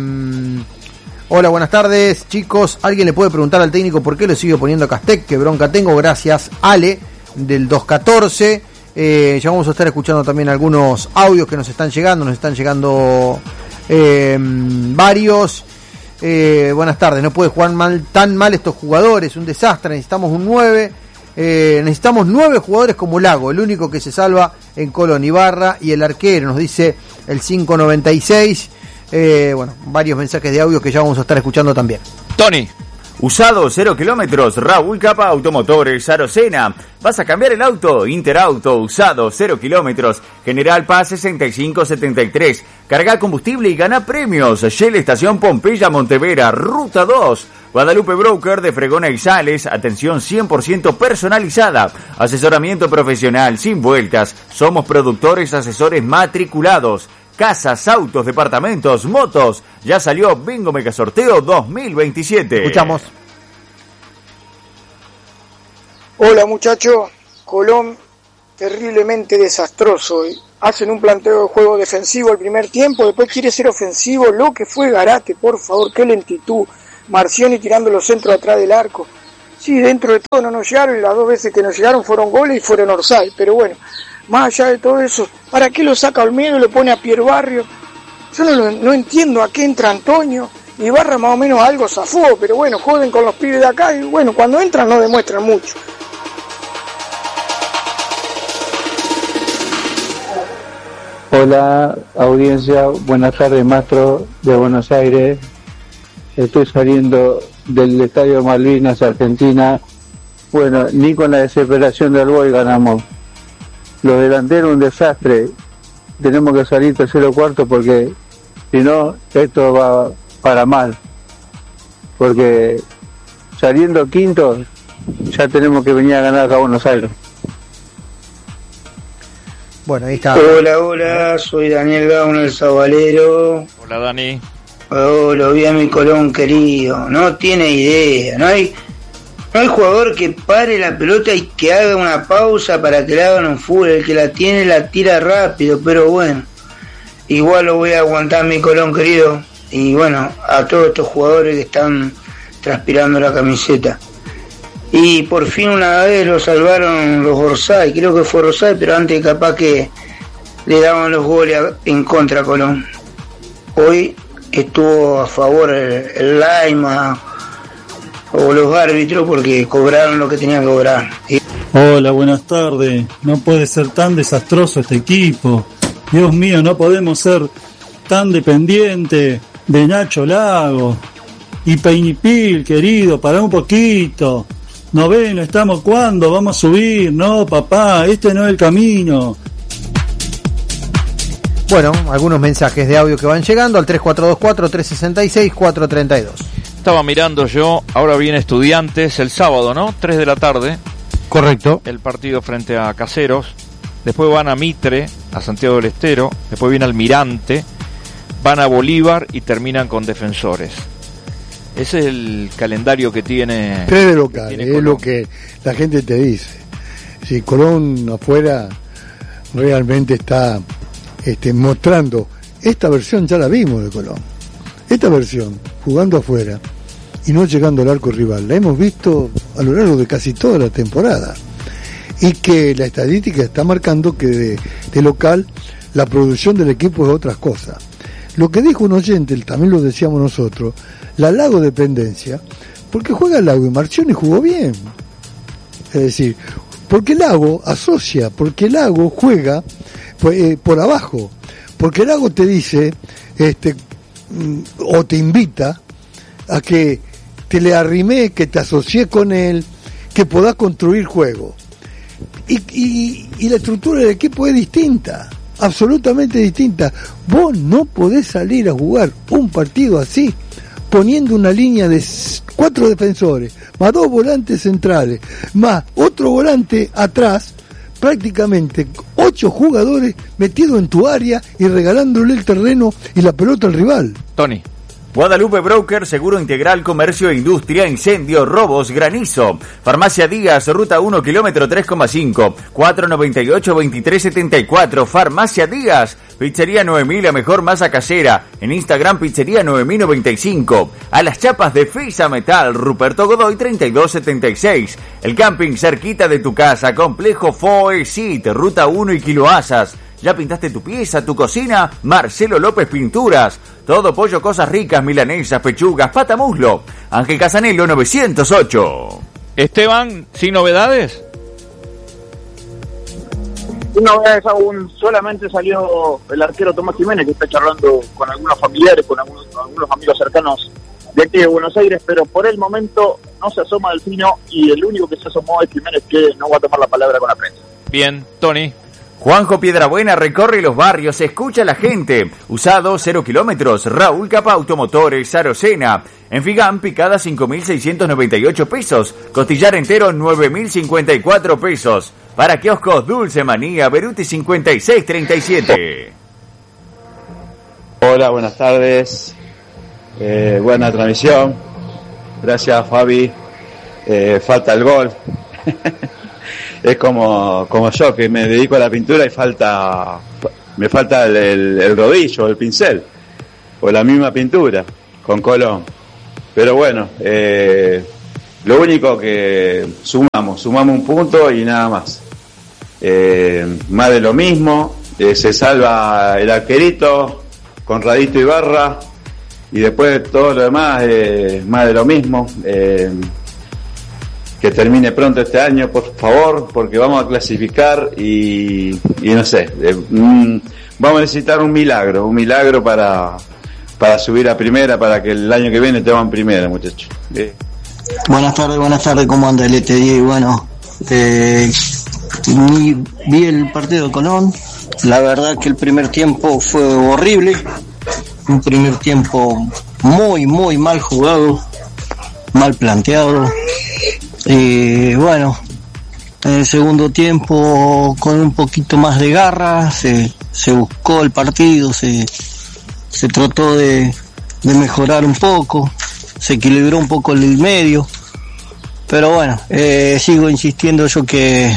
Hola, buenas tardes, chicos. ¿Alguien le puede preguntar al técnico por qué le sigue poniendo a Castec? Qué bronca tengo. Gracias, Ale, del dos catorce. Eh, ya vamos a estar escuchando también algunos audios que nos están llegando. Nos están llegando eh, varios. Eh, buenas tardes. No puede jugar mal, tan mal estos jugadores. Un desastre. Necesitamos un nueve. Eh, necesitamos nueve jugadores como Lago. El único que se salva en Colón, Ibarra y el arquero. Nos dice el cinco noventa y seis. Eh, bueno, varios mensajes de audio que ya vamos a estar escuchando también. Tony. Usado cero kilómetros, Raúl Capa Automotores Arocena. ¿Vas a cambiar el auto? Interauto, usado cero kilómetros, General Paz sesenta y cinco setenta y tres. Carga combustible y gana premios. Shell Estación Pompeya Montevera, Ruta dos. Guadalupe Broker de Fregona y Sales, atención cien por ciento personalizada. Asesoramiento profesional sin vueltas. Somos productores asesores matriculados. casas, autos, departamentos, motos. Ya salió Bingo Mega Sorteo dos mil veintisiete. Escuchamos. Hola muchachos, Colón terriblemente desastroso. Hacen un planteo de juego defensivo el primer tiempo, después quiere ser ofensivo. Lo que fue Garate, por favor, qué lentitud. Marcioni tirando los centros atrás del arco. Sí, dentro de todo no nos llegaron, y las dos veces que nos llegaron fueron goles y fueron orsay. Pero bueno, más allá de todo eso, ¿para qué lo saca Olmedo y lo pone a Pierre Barrio? Yo no, lo, no entiendo a qué entra Antonio. Y Barra más o menos algo zafó, pero bueno, joden con los pibes de acá y bueno, cuando entran no demuestran mucho. Hola audiencia, buenas tardes, Mastro de Buenos Aires. Estoy saliendo del Estadio Malvinas, Argentina. Bueno, ni con la desesperación del Boy ganamos. Los delanteros un desastre. Tenemos que salir tercero o cuarto porque si no, esto va para mal. Porque saliendo quinto, ya tenemos que venir a ganar acá a Buenos Aires. Bueno, ahí está. Hola, hola, soy Daniel Gauna, el Sabalero. Hola, Dani. Oh, lo vi a mi Colón querido. No tiene idea. No hay, no hay jugador que pare la pelota y que haga una pausa para que le hagan un fútbol. El que la tiene la tira rápido, pero bueno. Igual lo voy a aguantar, mi Colón querido. Y bueno, a todos estos jugadores que están transpirando la camiseta. Y por fin una vez lo salvaron los Orsay, creo que fue Orsay, pero antes capaz que le daban los goles en contra a Colón. Hoy estuvo a favor el, el Laima o los árbitros porque cobraron lo que tenían que cobrar. Y... Hola, buenas tardes. No puede ser tan desastroso este equipo. Dios mío, no podemos ser tan dependientes de Nacho Lago. Y Peinipil, querido, pará un poquito. Noveno, estamos cuando vamos a subir, no papá, este no es el camino. Bueno, algunos mensajes de audio que van llegando al tres cuatro dos cuatro, tres seis seis, cuatro tres dos. Estaba mirando yo, ahora viene Estudiantes el sábado, ¿no? tres de la tarde. Correcto. El partido frente a Caseros. Después van a Mitre, a Santiago del Estero. Después viene Almirante. Van a Bolívar y terminan con Defensores. Ese es el calendario que tiene. Tres de local, es Colón. Lo que la gente te dice. Si Colón afuera realmente está este, mostrando. Esta versión ya la vimos de Colón. Esta versión, jugando afuera y no llegando al arco rival, la hemos visto a lo largo de casi toda la temporada. Y que la estadística está marcando que de, de local la producción del equipo es otras cosas. Lo que dijo un oyente, también lo decíamos nosotros, la Lago dependencia, porque juega Lago y Marcioni jugó bien. Es decir, porque Lago asocia, porque Lago juega pues, eh, por abajo, porque Lago te dice, este, o te invita a que te le arrimé, que te asocié con él, que podás construir juego. Y, y, y la estructura del equipo es distinta, absolutamente distinta. Vos no podés salir a jugar un partido así poniendo una línea de cuatro defensores, más dos volantes centrales, más otro volante atrás, prácticamente ocho jugadores metidos en tu área y regalándole el terreno y la pelota al rival. Tony. Guadalupe Broker, Seguro Integral, Comercio e Industria, Incendio, Robos, Granizo. Farmacia Díaz, Ruta uno, kilómetro tres coma cinco, cuatro noventa y ocho, veintitrés setenta y cuatro. Farmacia Díaz. Pizzería nueve mil, la mejor masa casera. En Instagram, Pizzería nueve mil noventa y cinco. A las chapas de Fisa Metal, Ruperto Godoy treinta y dos setenta y seis. El camping cerquita de tu casa, Complejo Foesit, Ruta uno y Kiloasas. ¿Ya pintaste tu pieza, tu cocina? Marcelo López Pinturas. Todo pollo, cosas ricas, milanesas, pechugas, pata muslo. Ángel Casanelo novecientos ocho. Esteban, ¿sin novedades? Sin novedades aún, solamente salió el arquero Tomás Jiménez, que está charlando con algunos familiares, con algunos, algunos amigos cercanos de aquí de Buenos Aires, pero por el momento no se asoma Delfino y el único que se asomó es Jiménez, que no va a tomar la palabra con la prensa. Bien, Tony. Juanjo Piedrabuena recorre los barrios, escucha a la gente. Usado cero kilómetros. Raúl Capa Automotores, Arocena. En Figán, picada cinco mil seiscientos noventa y ocho pesos. Costillar entero nueve mil cincuenta y cuatro pesos. Para kioscos Dulce Manía, Beruti cincuenta y seis treinta y siete. Hola, buenas tardes. Eh, buena transmisión. Gracias, Fabi. Eh, falta el gol. Es como, como yo, que me dedico a la pintura y falta me falta el, el, el rodillo, el pincel, o la misma pintura con Colón. Pero bueno, eh, lo único que sumamos, sumamos un punto y nada más. Eh, más de lo mismo, eh, se salva el arquerito, Conradito Ibarra, y después todo lo demás, eh, más de lo mismo. Eh, que termine pronto este año, por favor, porque vamos a clasificar y, y no sé, eh, mm, vamos a necesitar un milagro, un milagro para, para subir a primera, para que el año que viene estemos en primera, muchachos. Eh. Buenas tardes, buenas tardes, ¿cómo anda el E T diez? Bueno, eh, vi, vi el partido de Colón, la verdad que el primer tiempo fue horrible, un primer tiempo muy, muy mal jugado, mal planteado. Y bueno, en el segundo tiempo con un poquito más de garra se, se buscó el partido, se, se trató de, de mejorar un poco, se equilibró un poco el medio, pero bueno, eh, sigo insistiendo yo que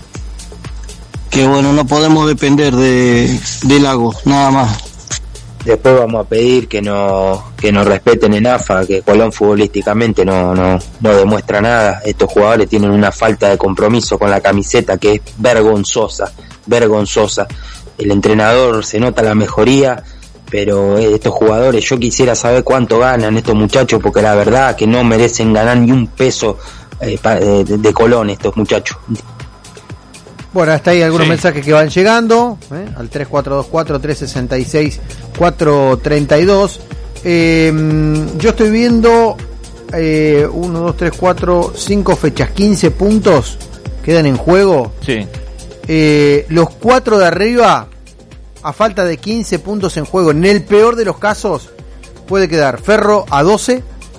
que bueno, no podemos depender de, de Lagos, nada más. Después vamos a pedir que no que nos respeten en A F A, que Colón futbolísticamente no, no, no demuestra nada. Estos jugadores tienen una falta de compromiso con la camiseta que es vergonzosa, vergonzosa. El entrenador se nota la mejoría, pero estos jugadores, yo quisiera saber cuánto ganan estos muchachos, porque la verdad que no merecen ganar ni un peso eh, de, de Colón estos muchachos. Bueno, hasta ahí algunos Sí. mensajes que van llegando, ¿eh? Al tres cuatro dos cuatro, tres seis seis, cuatro tres dos. Eh, yo estoy viendo eh, uno, dos, tres, cuatro, cinco fechas, quince puntos quedan en juego. Sí. Eh, los cuatro de arriba, a falta de quince puntos en juego, en el peor de los casos, puede quedar Ferro a doce,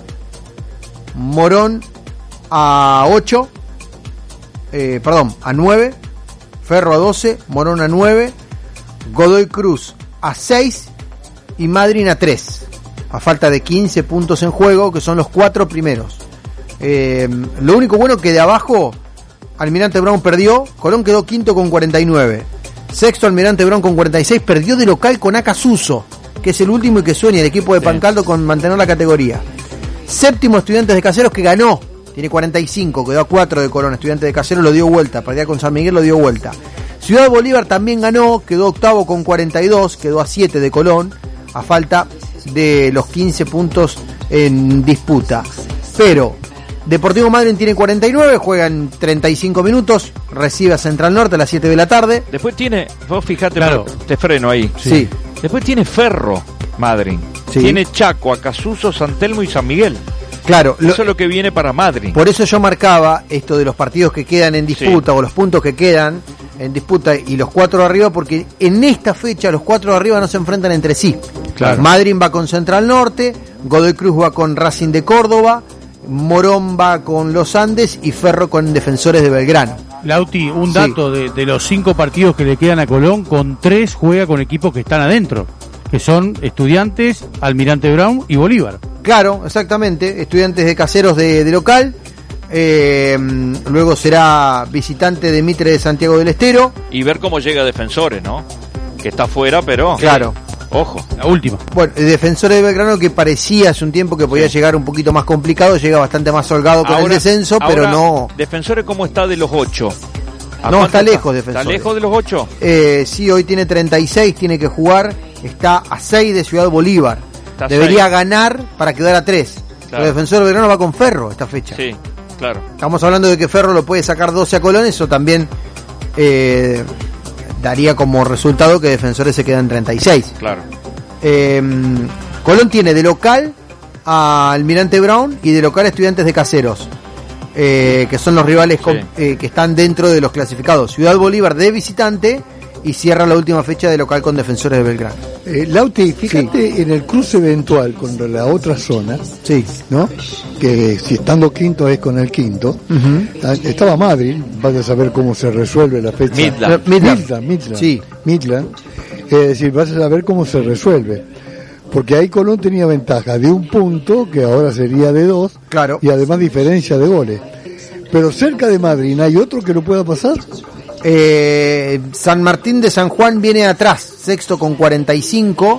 Morón a ocho, eh, perdón, a nueve, Ferro a doce, Morón a nueve, Godoy Cruz a seis y Madryn a tres, a falta de quince puntos en juego, que son los cuatro primeros. Eh, lo único bueno que de abajo, Almirante Brown perdió, Colón quedó quinto con cuarenta y nueve, sexto Almirante Brown con cuarenta y seis, perdió de local con Acasuso, que es el último y que sueña el equipo de Pancaldo con mantener la categoría. Séptimo Estudiantes de Caseros, que ganó, tiene cuarenta y cinco, quedó a cuatro de Colón. Estudiantes de Caseros lo dio vuelta, perdía con San Miguel, lo dio vuelta. Ciudad Bolívar también ganó, quedó octavo con cuarenta y dos, quedó a siete de Colón, a falta de los quince puntos en disputa. Pero Deportivo Madryn tiene cuarenta y nueve, juegan treinta y cinco minutos, recibe a Central Norte a las siete de la tarde. Después tiene, vos fijate, Claro. te freno ahí. Sí. Después tiene Ferro, Madryn. Sí. Tiene Chaco, Acasuso, San Telmo y San Miguel. Claro, lo- eso es lo que viene para Madryn. Por eso yo marcaba esto de los partidos que quedan en disputa, Sí. o los puntos que quedan en disputa y los cuatro de arriba, porque en esta fecha los cuatro de arriba no se enfrentan entre sí. Claro. Madryn va con Central Norte, Godoy Cruz va con Racing de Córdoba, Morón va con Los Andes y Ferro con Defensores de Belgrano. Lauti, un Sí. dato de, de los cinco partidos que le quedan a Colón, con tres juega con equipos que están adentro, que son Estudiantes, Almirante Brown y Bolívar. Claro, exactamente. Estudiantes de Caseros de, de local. Eh, luego será visitante de Mitre de Santiago del Estero. Y ver cómo llega Defensores, ¿no? Que está fuera, pero... Claro. Ojo. La última. Bueno, el Defensores de Belgrano, que parecía hace un tiempo que podía llegar un poquito más complicado, llega bastante más holgado con el Ahora- descenso, pero ahora, no. Defensores, ¿cómo está de los ocho? ¿A No, cuánto está lejos Defensores. ¿Está lejos de los ocho? Eh, sí, hoy tiene treinta y seis, tiene que jugar, está a seis de Ciudad Bolívar. Está Debería seis. ganar para quedar a tres. Claro. El Defensor de Belgrano va con Ferro esta fecha. Sí, claro. Estamos hablando de que Ferro lo puede sacar doce a Colón, eso también eh, daría como resultado que Defensores se quedan treinta y seis. Claro. Eh, Colón tiene de local a Almirante Brown y de local a Estudiantes de Caseros, eh, que son los rivales con- eh, que están dentro de los clasificados. Ciudad Bolívar de visitante y cierra la última fecha de local con Defensores de Belgrano. Eh, Lauti, fíjate en el cruce eventual con la otra zona, sí, ¿no? Que si estando quinto es con el quinto. Ah, estaba Madrid, vas a saber cómo se resuelve la fecha. Midland. Midland. Midland, Midland. Sí. Midland. Es decir, vas a saber cómo se resuelve. porque ahí Colón tenía ventaja de un punto, que ahora sería de dos, claro, y además diferencia de goles. Pero cerca de Madrid, ¿hay otro que lo pueda pasar? Eh, San Martín de San Juan viene atrás, sexto con cuarenta y cinco.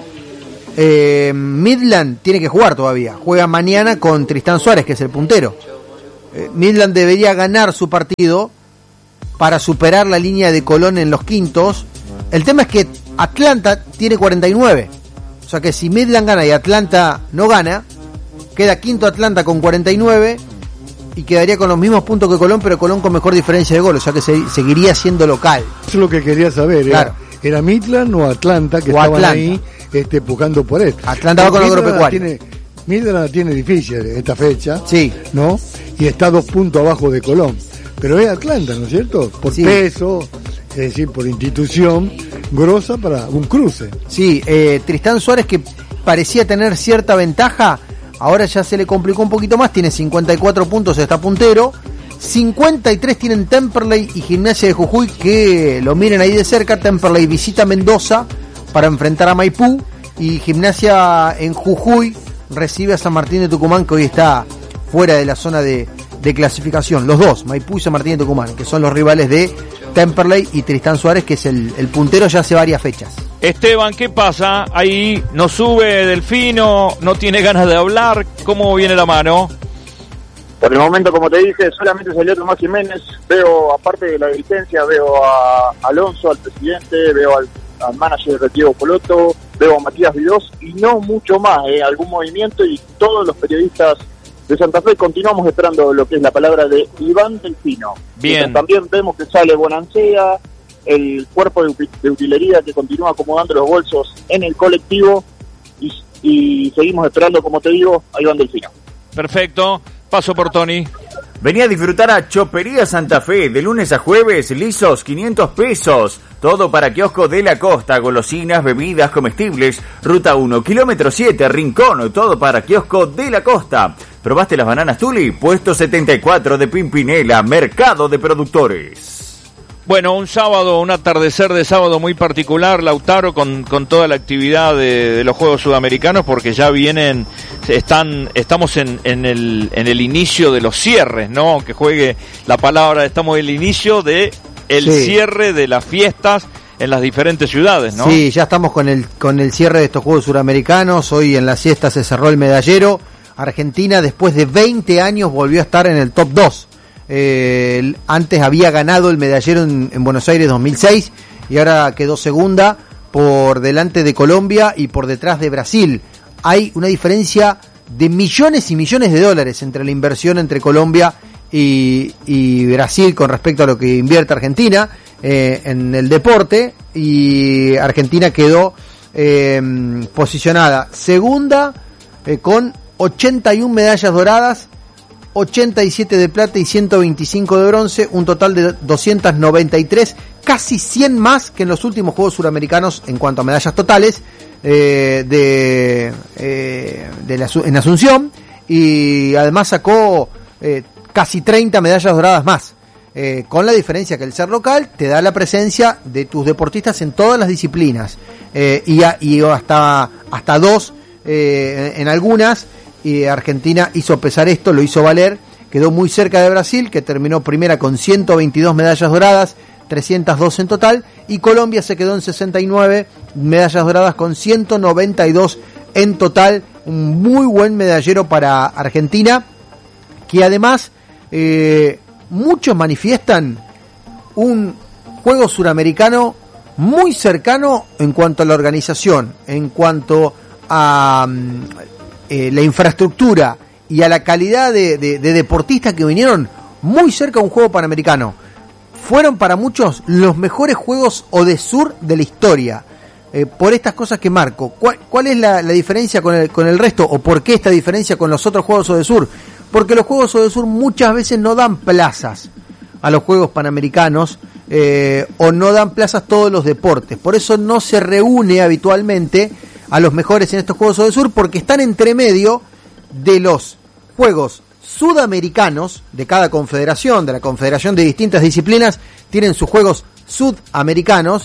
Eh, Midland tiene que jugar todavía, juega mañana con Tristán Suárez, que es el puntero. eh, Midland debería ganar su partido para superar la línea de Colón en los quintos. El tema es que Atlanta tiene cuarenta y nueve, o sea que si Midland gana y Atlanta no gana, queda quinto Atlanta con cuarenta y nueve y quedaría con los mismos puntos que Colón, pero Colón con mejor diferencia de gol, o sea que se, seguiría siendo local. Eso es lo que quería saber, claro. ¿Era, era Midland o Atlanta que o estaban Atlanta. ahí este, empujando por esto? Atlanta va con el agropecuario. Tiene, Midland la tiene difícil esta fecha, sí, ¿no? Y está dos puntos abajo de Colón. Pero es Atlanta, ¿no es cierto? Por sí. peso, es decir, por institución grosa para un cruce. Sí, eh, Tristán Suárez, que parecía tener cierta ventaja, ahora ya se le complicó un poquito más, tiene cincuenta y cuatro puntos, está puntero. cincuenta y tres tienen Temperley y Gimnasia de Jujuy, que lo miren ahí de cerca. Temperley visita Mendoza para enfrentar a Maipú, y Gimnasia en Jujuy recibe a San Martín de Tucumán, que hoy está fuera de la zona de, de clasificación. Los dos, Maipú y San Martín de Tucumán, que son los rivales de Temperley y Tristán Suárez, que es el, el puntero ya hace varias fechas. Esteban, ¿qué pasa? Ahí no sube Delfino, no tiene ganas de hablar. ¿Cómo viene la mano? Por el momento, como te dije, solamente salió Tomás Jiménez. Veo, aparte de la dirigencia, veo a Alonso, al presidente, veo al, al manager de Diego Poloto, veo a Matías Vidós y no mucho más, eh, algún movimiento, y todos los periodistas de Santa Fe continuamos esperando lo que es la palabra de Iván Delfino. Bien. También vemos que sale Bonancea, el cuerpo de, de utilería que continúa acomodando los bolsos en el colectivo, y, y seguimos esperando, como te digo, a Iván Delfino. Perfecto. Paso por Tony. Vení a disfrutar a Chopería Santa Fe, de lunes a jueves, lisos quinientos pesos. Todo para Kiosco de la Costa, golosinas, bebidas, comestibles. Ruta uno, kilómetro siete, Rincón, todo para Kiosco de la Costa. ¿Probaste las bananas Tuli? Puesto setenta y cuatro de Pimpinela, Mercado de Productores. Bueno, un sábado, un atardecer de sábado muy particular, Lautaro, con, con toda la actividad de, de los Juegos Sudamericanos, porque ya vienen, están, estamos en, en el, en el inicio de los cierres, ¿no? Que juegue la palabra, estamos en el inicio de el sí. cierre de las fiestas en las diferentes ciudades, ¿no? Sí, ya estamos con el, con el cierre de estos Juegos Suramericanos. Hoy en la siesta se cerró el medallero. Argentina, después de veinte años, volvió a estar en el top dos. Eh, antes había ganado el medallero en, en Buenos Aires dos mil seis y ahora quedó segunda por delante de Colombia y por detrás de Brasil. Hay una diferencia de millones y millones de dólares entre la inversión entre Colombia y, y Brasil con respecto a lo que invierte Argentina eh, en el deporte, y Argentina quedó eh, posicionada segunda eh, con ochenta y una medallas doradas, ochenta y siete de plata y ciento veinticinco de bronce, un total de doscientas noventa y tres, casi cien más que en los últimos Juegos Suramericanos en cuanto a medallas totales eh, de, eh, de la, en Asunción, y además sacó eh, casi treinta medallas doradas más, eh, con la diferencia que el ser local te da la presencia de tus deportistas en todas las disciplinas, eh, y, a, y hasta, hasta dos eh, en algunas. Y Argentina hizo pesar esto, lo hizo valer, quedó muy cerca de Brasil, que terminó primera con ciento veintidós medallas doradas, trescientas dos en total, y Colombia se quedó en sesenta y nueve medallas doradas con ciento noventa y dos en total. Un muy buen medallero para Argentina, que además eh, muchos manifiestan un juego suramericano muy cercano en cuanto a la organización, en cuanto a Eh, la infraestructura y a la calidad de, de, de deportistas que vinieron muy cerca a un juego panamericano. Fueron para muchos los mejores juegos ODESUR de la historia, eh, por estas cosas que marco. ¿Cuál, cuál es la, la diferencia con el, con el resto, o por qué esta diferencia con los otros juegos ODESUR? Porque los juegos ODESUR muchas veces no dan plazas a los juegos panamericanos, eh, o no dan plazas a todos los deportes. Por eso no se reúne habitualmente a los mejores en estos Juegos ODESUR, porque están entre medio de los Juegos Sudamericanos de cada confederación, de la confederación de distintas disciplinas, tienen sus Juegos Sudamericanos,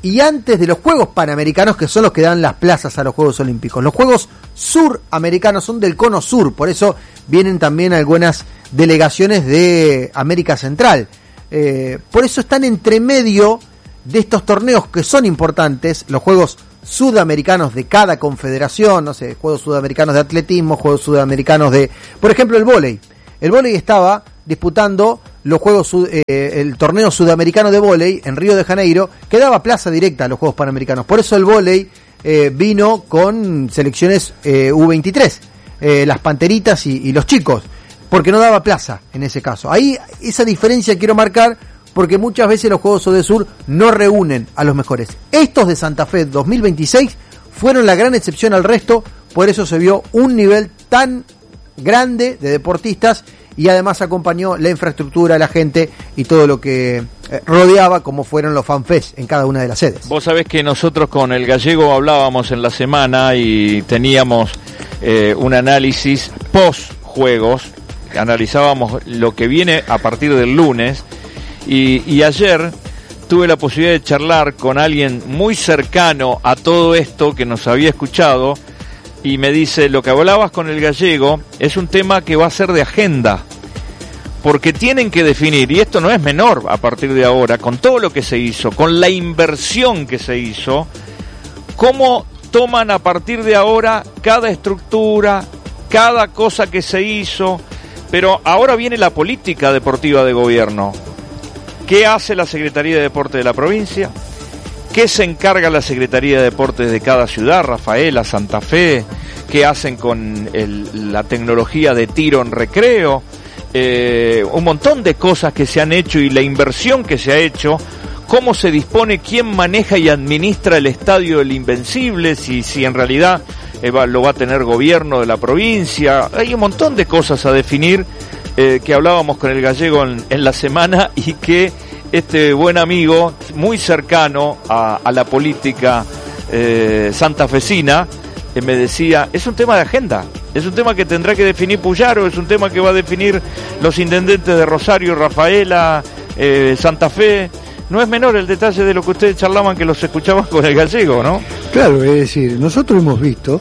y antes de los Juegos Panamericanos, que son los que dan las plazas a los Juegos Olímpicos. Los Juegos Suramericanos son del Cono Sur, por eso vienen también algunas delegaciones de América Central. Eh, por eso están entre medio de estos torneos que son importantes, los Juegos Sudamericanos de cada confederación, no sé, Juegos Sudamericanos de Atletismo, Juegos Sudamericanos de, por ejemplo, el vóley. El vóley estaba disputando los Juegos Sud, eh, el torneo sudamericano de vóley en Río de Janeiro, que daba plaza directa a los Juegos Panamericanos. Por eso el vóley eh, vino con selecciones eh, U veintitrés, eh, las panteritas y, y los chicos, porque no daba plaza en ese caso. Ahí esa diferencia quiero marcar, porque muchas veces los Juegos Odesur no reúnen a los mejores. Estos de Santa Fe dos mil veintiséis fueron la gran excepción al resto, por eso se vio un nivel tan grande de deportistas y además acompañó la infraestructura, la gente y todo lo que rodeaba, como fueron los FanFest en cada una de las sedes. Vos sabés que nosotros con el Gallego hablábamos en la semana y teníamos eh, un análisis post-juegos, analizábamos lo que viene a partir del lunes. Y, y ayer tuve la posibilidad de charlar con alguien muy cercano a todo esto que nos había escuchado y me dice, lo que hablabas con el Gallego es un tema que va a ser de agenda, porque tienen que definir, y esto no es menor a partir de ahora, con todo lo que se hizo, con la inversión que se hizo, cómo toman a partir de ahora cada estructura, cada cosa que se hizo, pero ahora viene la política deportiva de gobierno. ¿Qué hace la Secretaría de Deportes de la provincia? ¿Qué se encarga la Secretaría de Deportes de cada ciudad? Rafaela, Santa Fe. ¿Qué hacen con el, la tecnología de tiro en recreo? Eh, un montón de cosas que se han hecho y la inversión que se ha hecho. ¿Cómo se dispone quién maneja y administra el Estadio del Invencible? Si, si en realidad eh, va, lo va a tener gobierno de la provincia. Hay un montón de cosas a definir. Eh, que hablábamos con el Gallego en, en la semana y que este buen amigo, muy cercano a, a la política eh, santafesina, eh, me decía, es un tema de agenda, es un tema que tendrá que definir Puyaro, es un tema que va a definir los intendentes de Rosario, Rafaela, eh, Santa Fe. No es menor el detalle de lo que ustedes charlaban, que los escuchaban con el Gallego, ¿no? Claro, es decir, nosotros hemos visto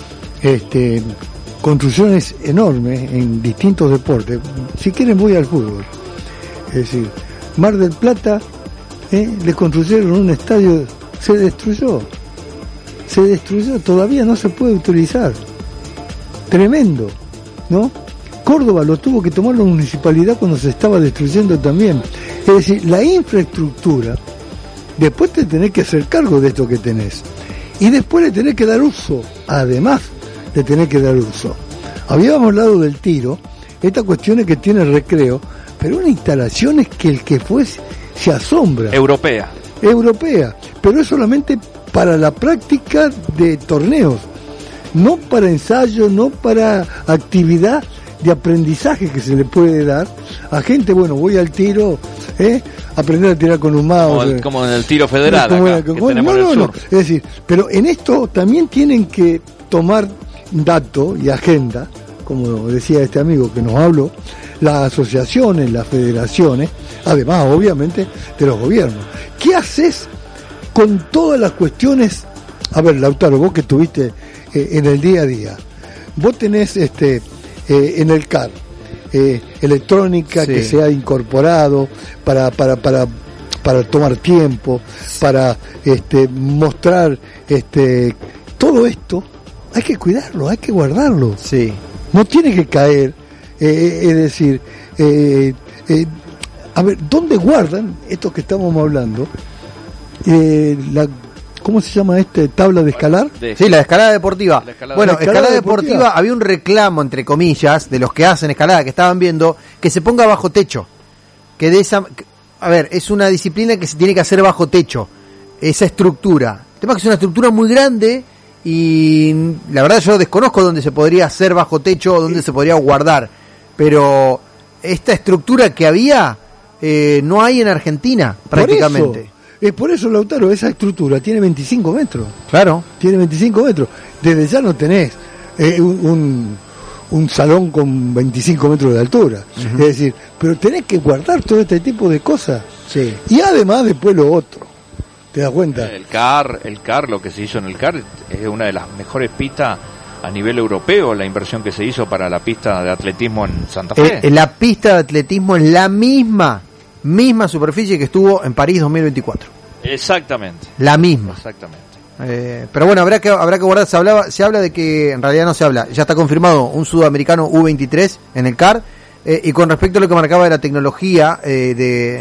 este construcciones enormes en distintos deportes. Si quieren voy al fútbol. Es decir, Mar del Plata, eh, le construyeron un estadio, se destruyó. Se destruyó, todavía no se puede utilizar. Tremendo, ¿no? Córdoba lo tuvo que tomar la municipalidad cuando se estaba destruyendo también. Es decir, la infraestructura, después te tenés que hacer cargo de esto que tenés. Y después le tenés que dar uso, además de tener que dar uso. Habíamos hablado del tiro, esta cuestión es que tiene recreo, pero una instalación es que el que fue se asombra. Europea. Europea, pero es solamente para la práctica de torneos, no para ensayo, no para actividad de aprendizaje que se le puede dar a gente. Bueno, voy al tiro, ¿eh? aprender a tirar con un mouse. Como, el, como en el tiro federal, como acá, la, que como, tenemos no, en el no, sur. no. Es decir, pero en esto también tienen que tomar dato y agenda, como decía este amigo que nos habló, las asociaciones, las federaciones, además obviamente de los gobiernos. ¿Qué haces con todas las cuestiones? A ver, Lautaro, vos que estuviste eh, en el día a día, vos tenés este eh, en el C A R eh, electrónica, sí, que se ha incorporado para para para para tomar tiempo, para este mostrar este todo esto. Hay que cuidarlo, hay que guardarlo. Sí. No tiene que caer, eh, es decir, eh, eh, a ver, ¿dónde guardan estos que estamos hablando? Eh, la, ¿Cómo se llama este? ¿Tabla de escalar? Sí, la de escalada deportiva. La escalada bueno, la escalada escalada deportiva, deportiva, había un reclamo, entre comillas, de los que hacen escalada, que estaban viendo, que se ponga bajo techo. Que de esa... A ver, es una disciplina que se tiene que hacer bajo techo. Esa estructura. El tema es que es una estructura muy grande y la verdad yo desconozco dónde se podría hacer bajo techo, dónde se podría guardar, pero esta estructura que había eh, no hay en Argentina prácticamente. Por eso, es por eso, Lautaro, esa estructura tiene veinticinco metros. Claro. Tiene veinticinco metros. Desde ya no tenés eh, un, un, un salón con veinticinco metros de altura. Uh-huh. Es decir, pero tenés que guardar todo este tipo de cosas. Sí. Y además después lo otro. ¿Te das cuenta? El C A R, el C A R, lo que se hizo en el C A R es una de las mejores pistas a nivel europeo, la inversión que se hizo para la pista de atletismo en Santa Fe. Eh, la pista de atletismo es la misma, misma superficie que estuvo en París dos mil veinticuatro. Exactamente. La misma. Exactamente. Eh, pero bueno, habrá que habrá que guardar. Se hablaba, se habla de que en realidad no se habla. Ya está confirmado un sudamericano U veintitrés en el C A R. Eh, y con respecto a lo que marcaba de la tecnología eh, de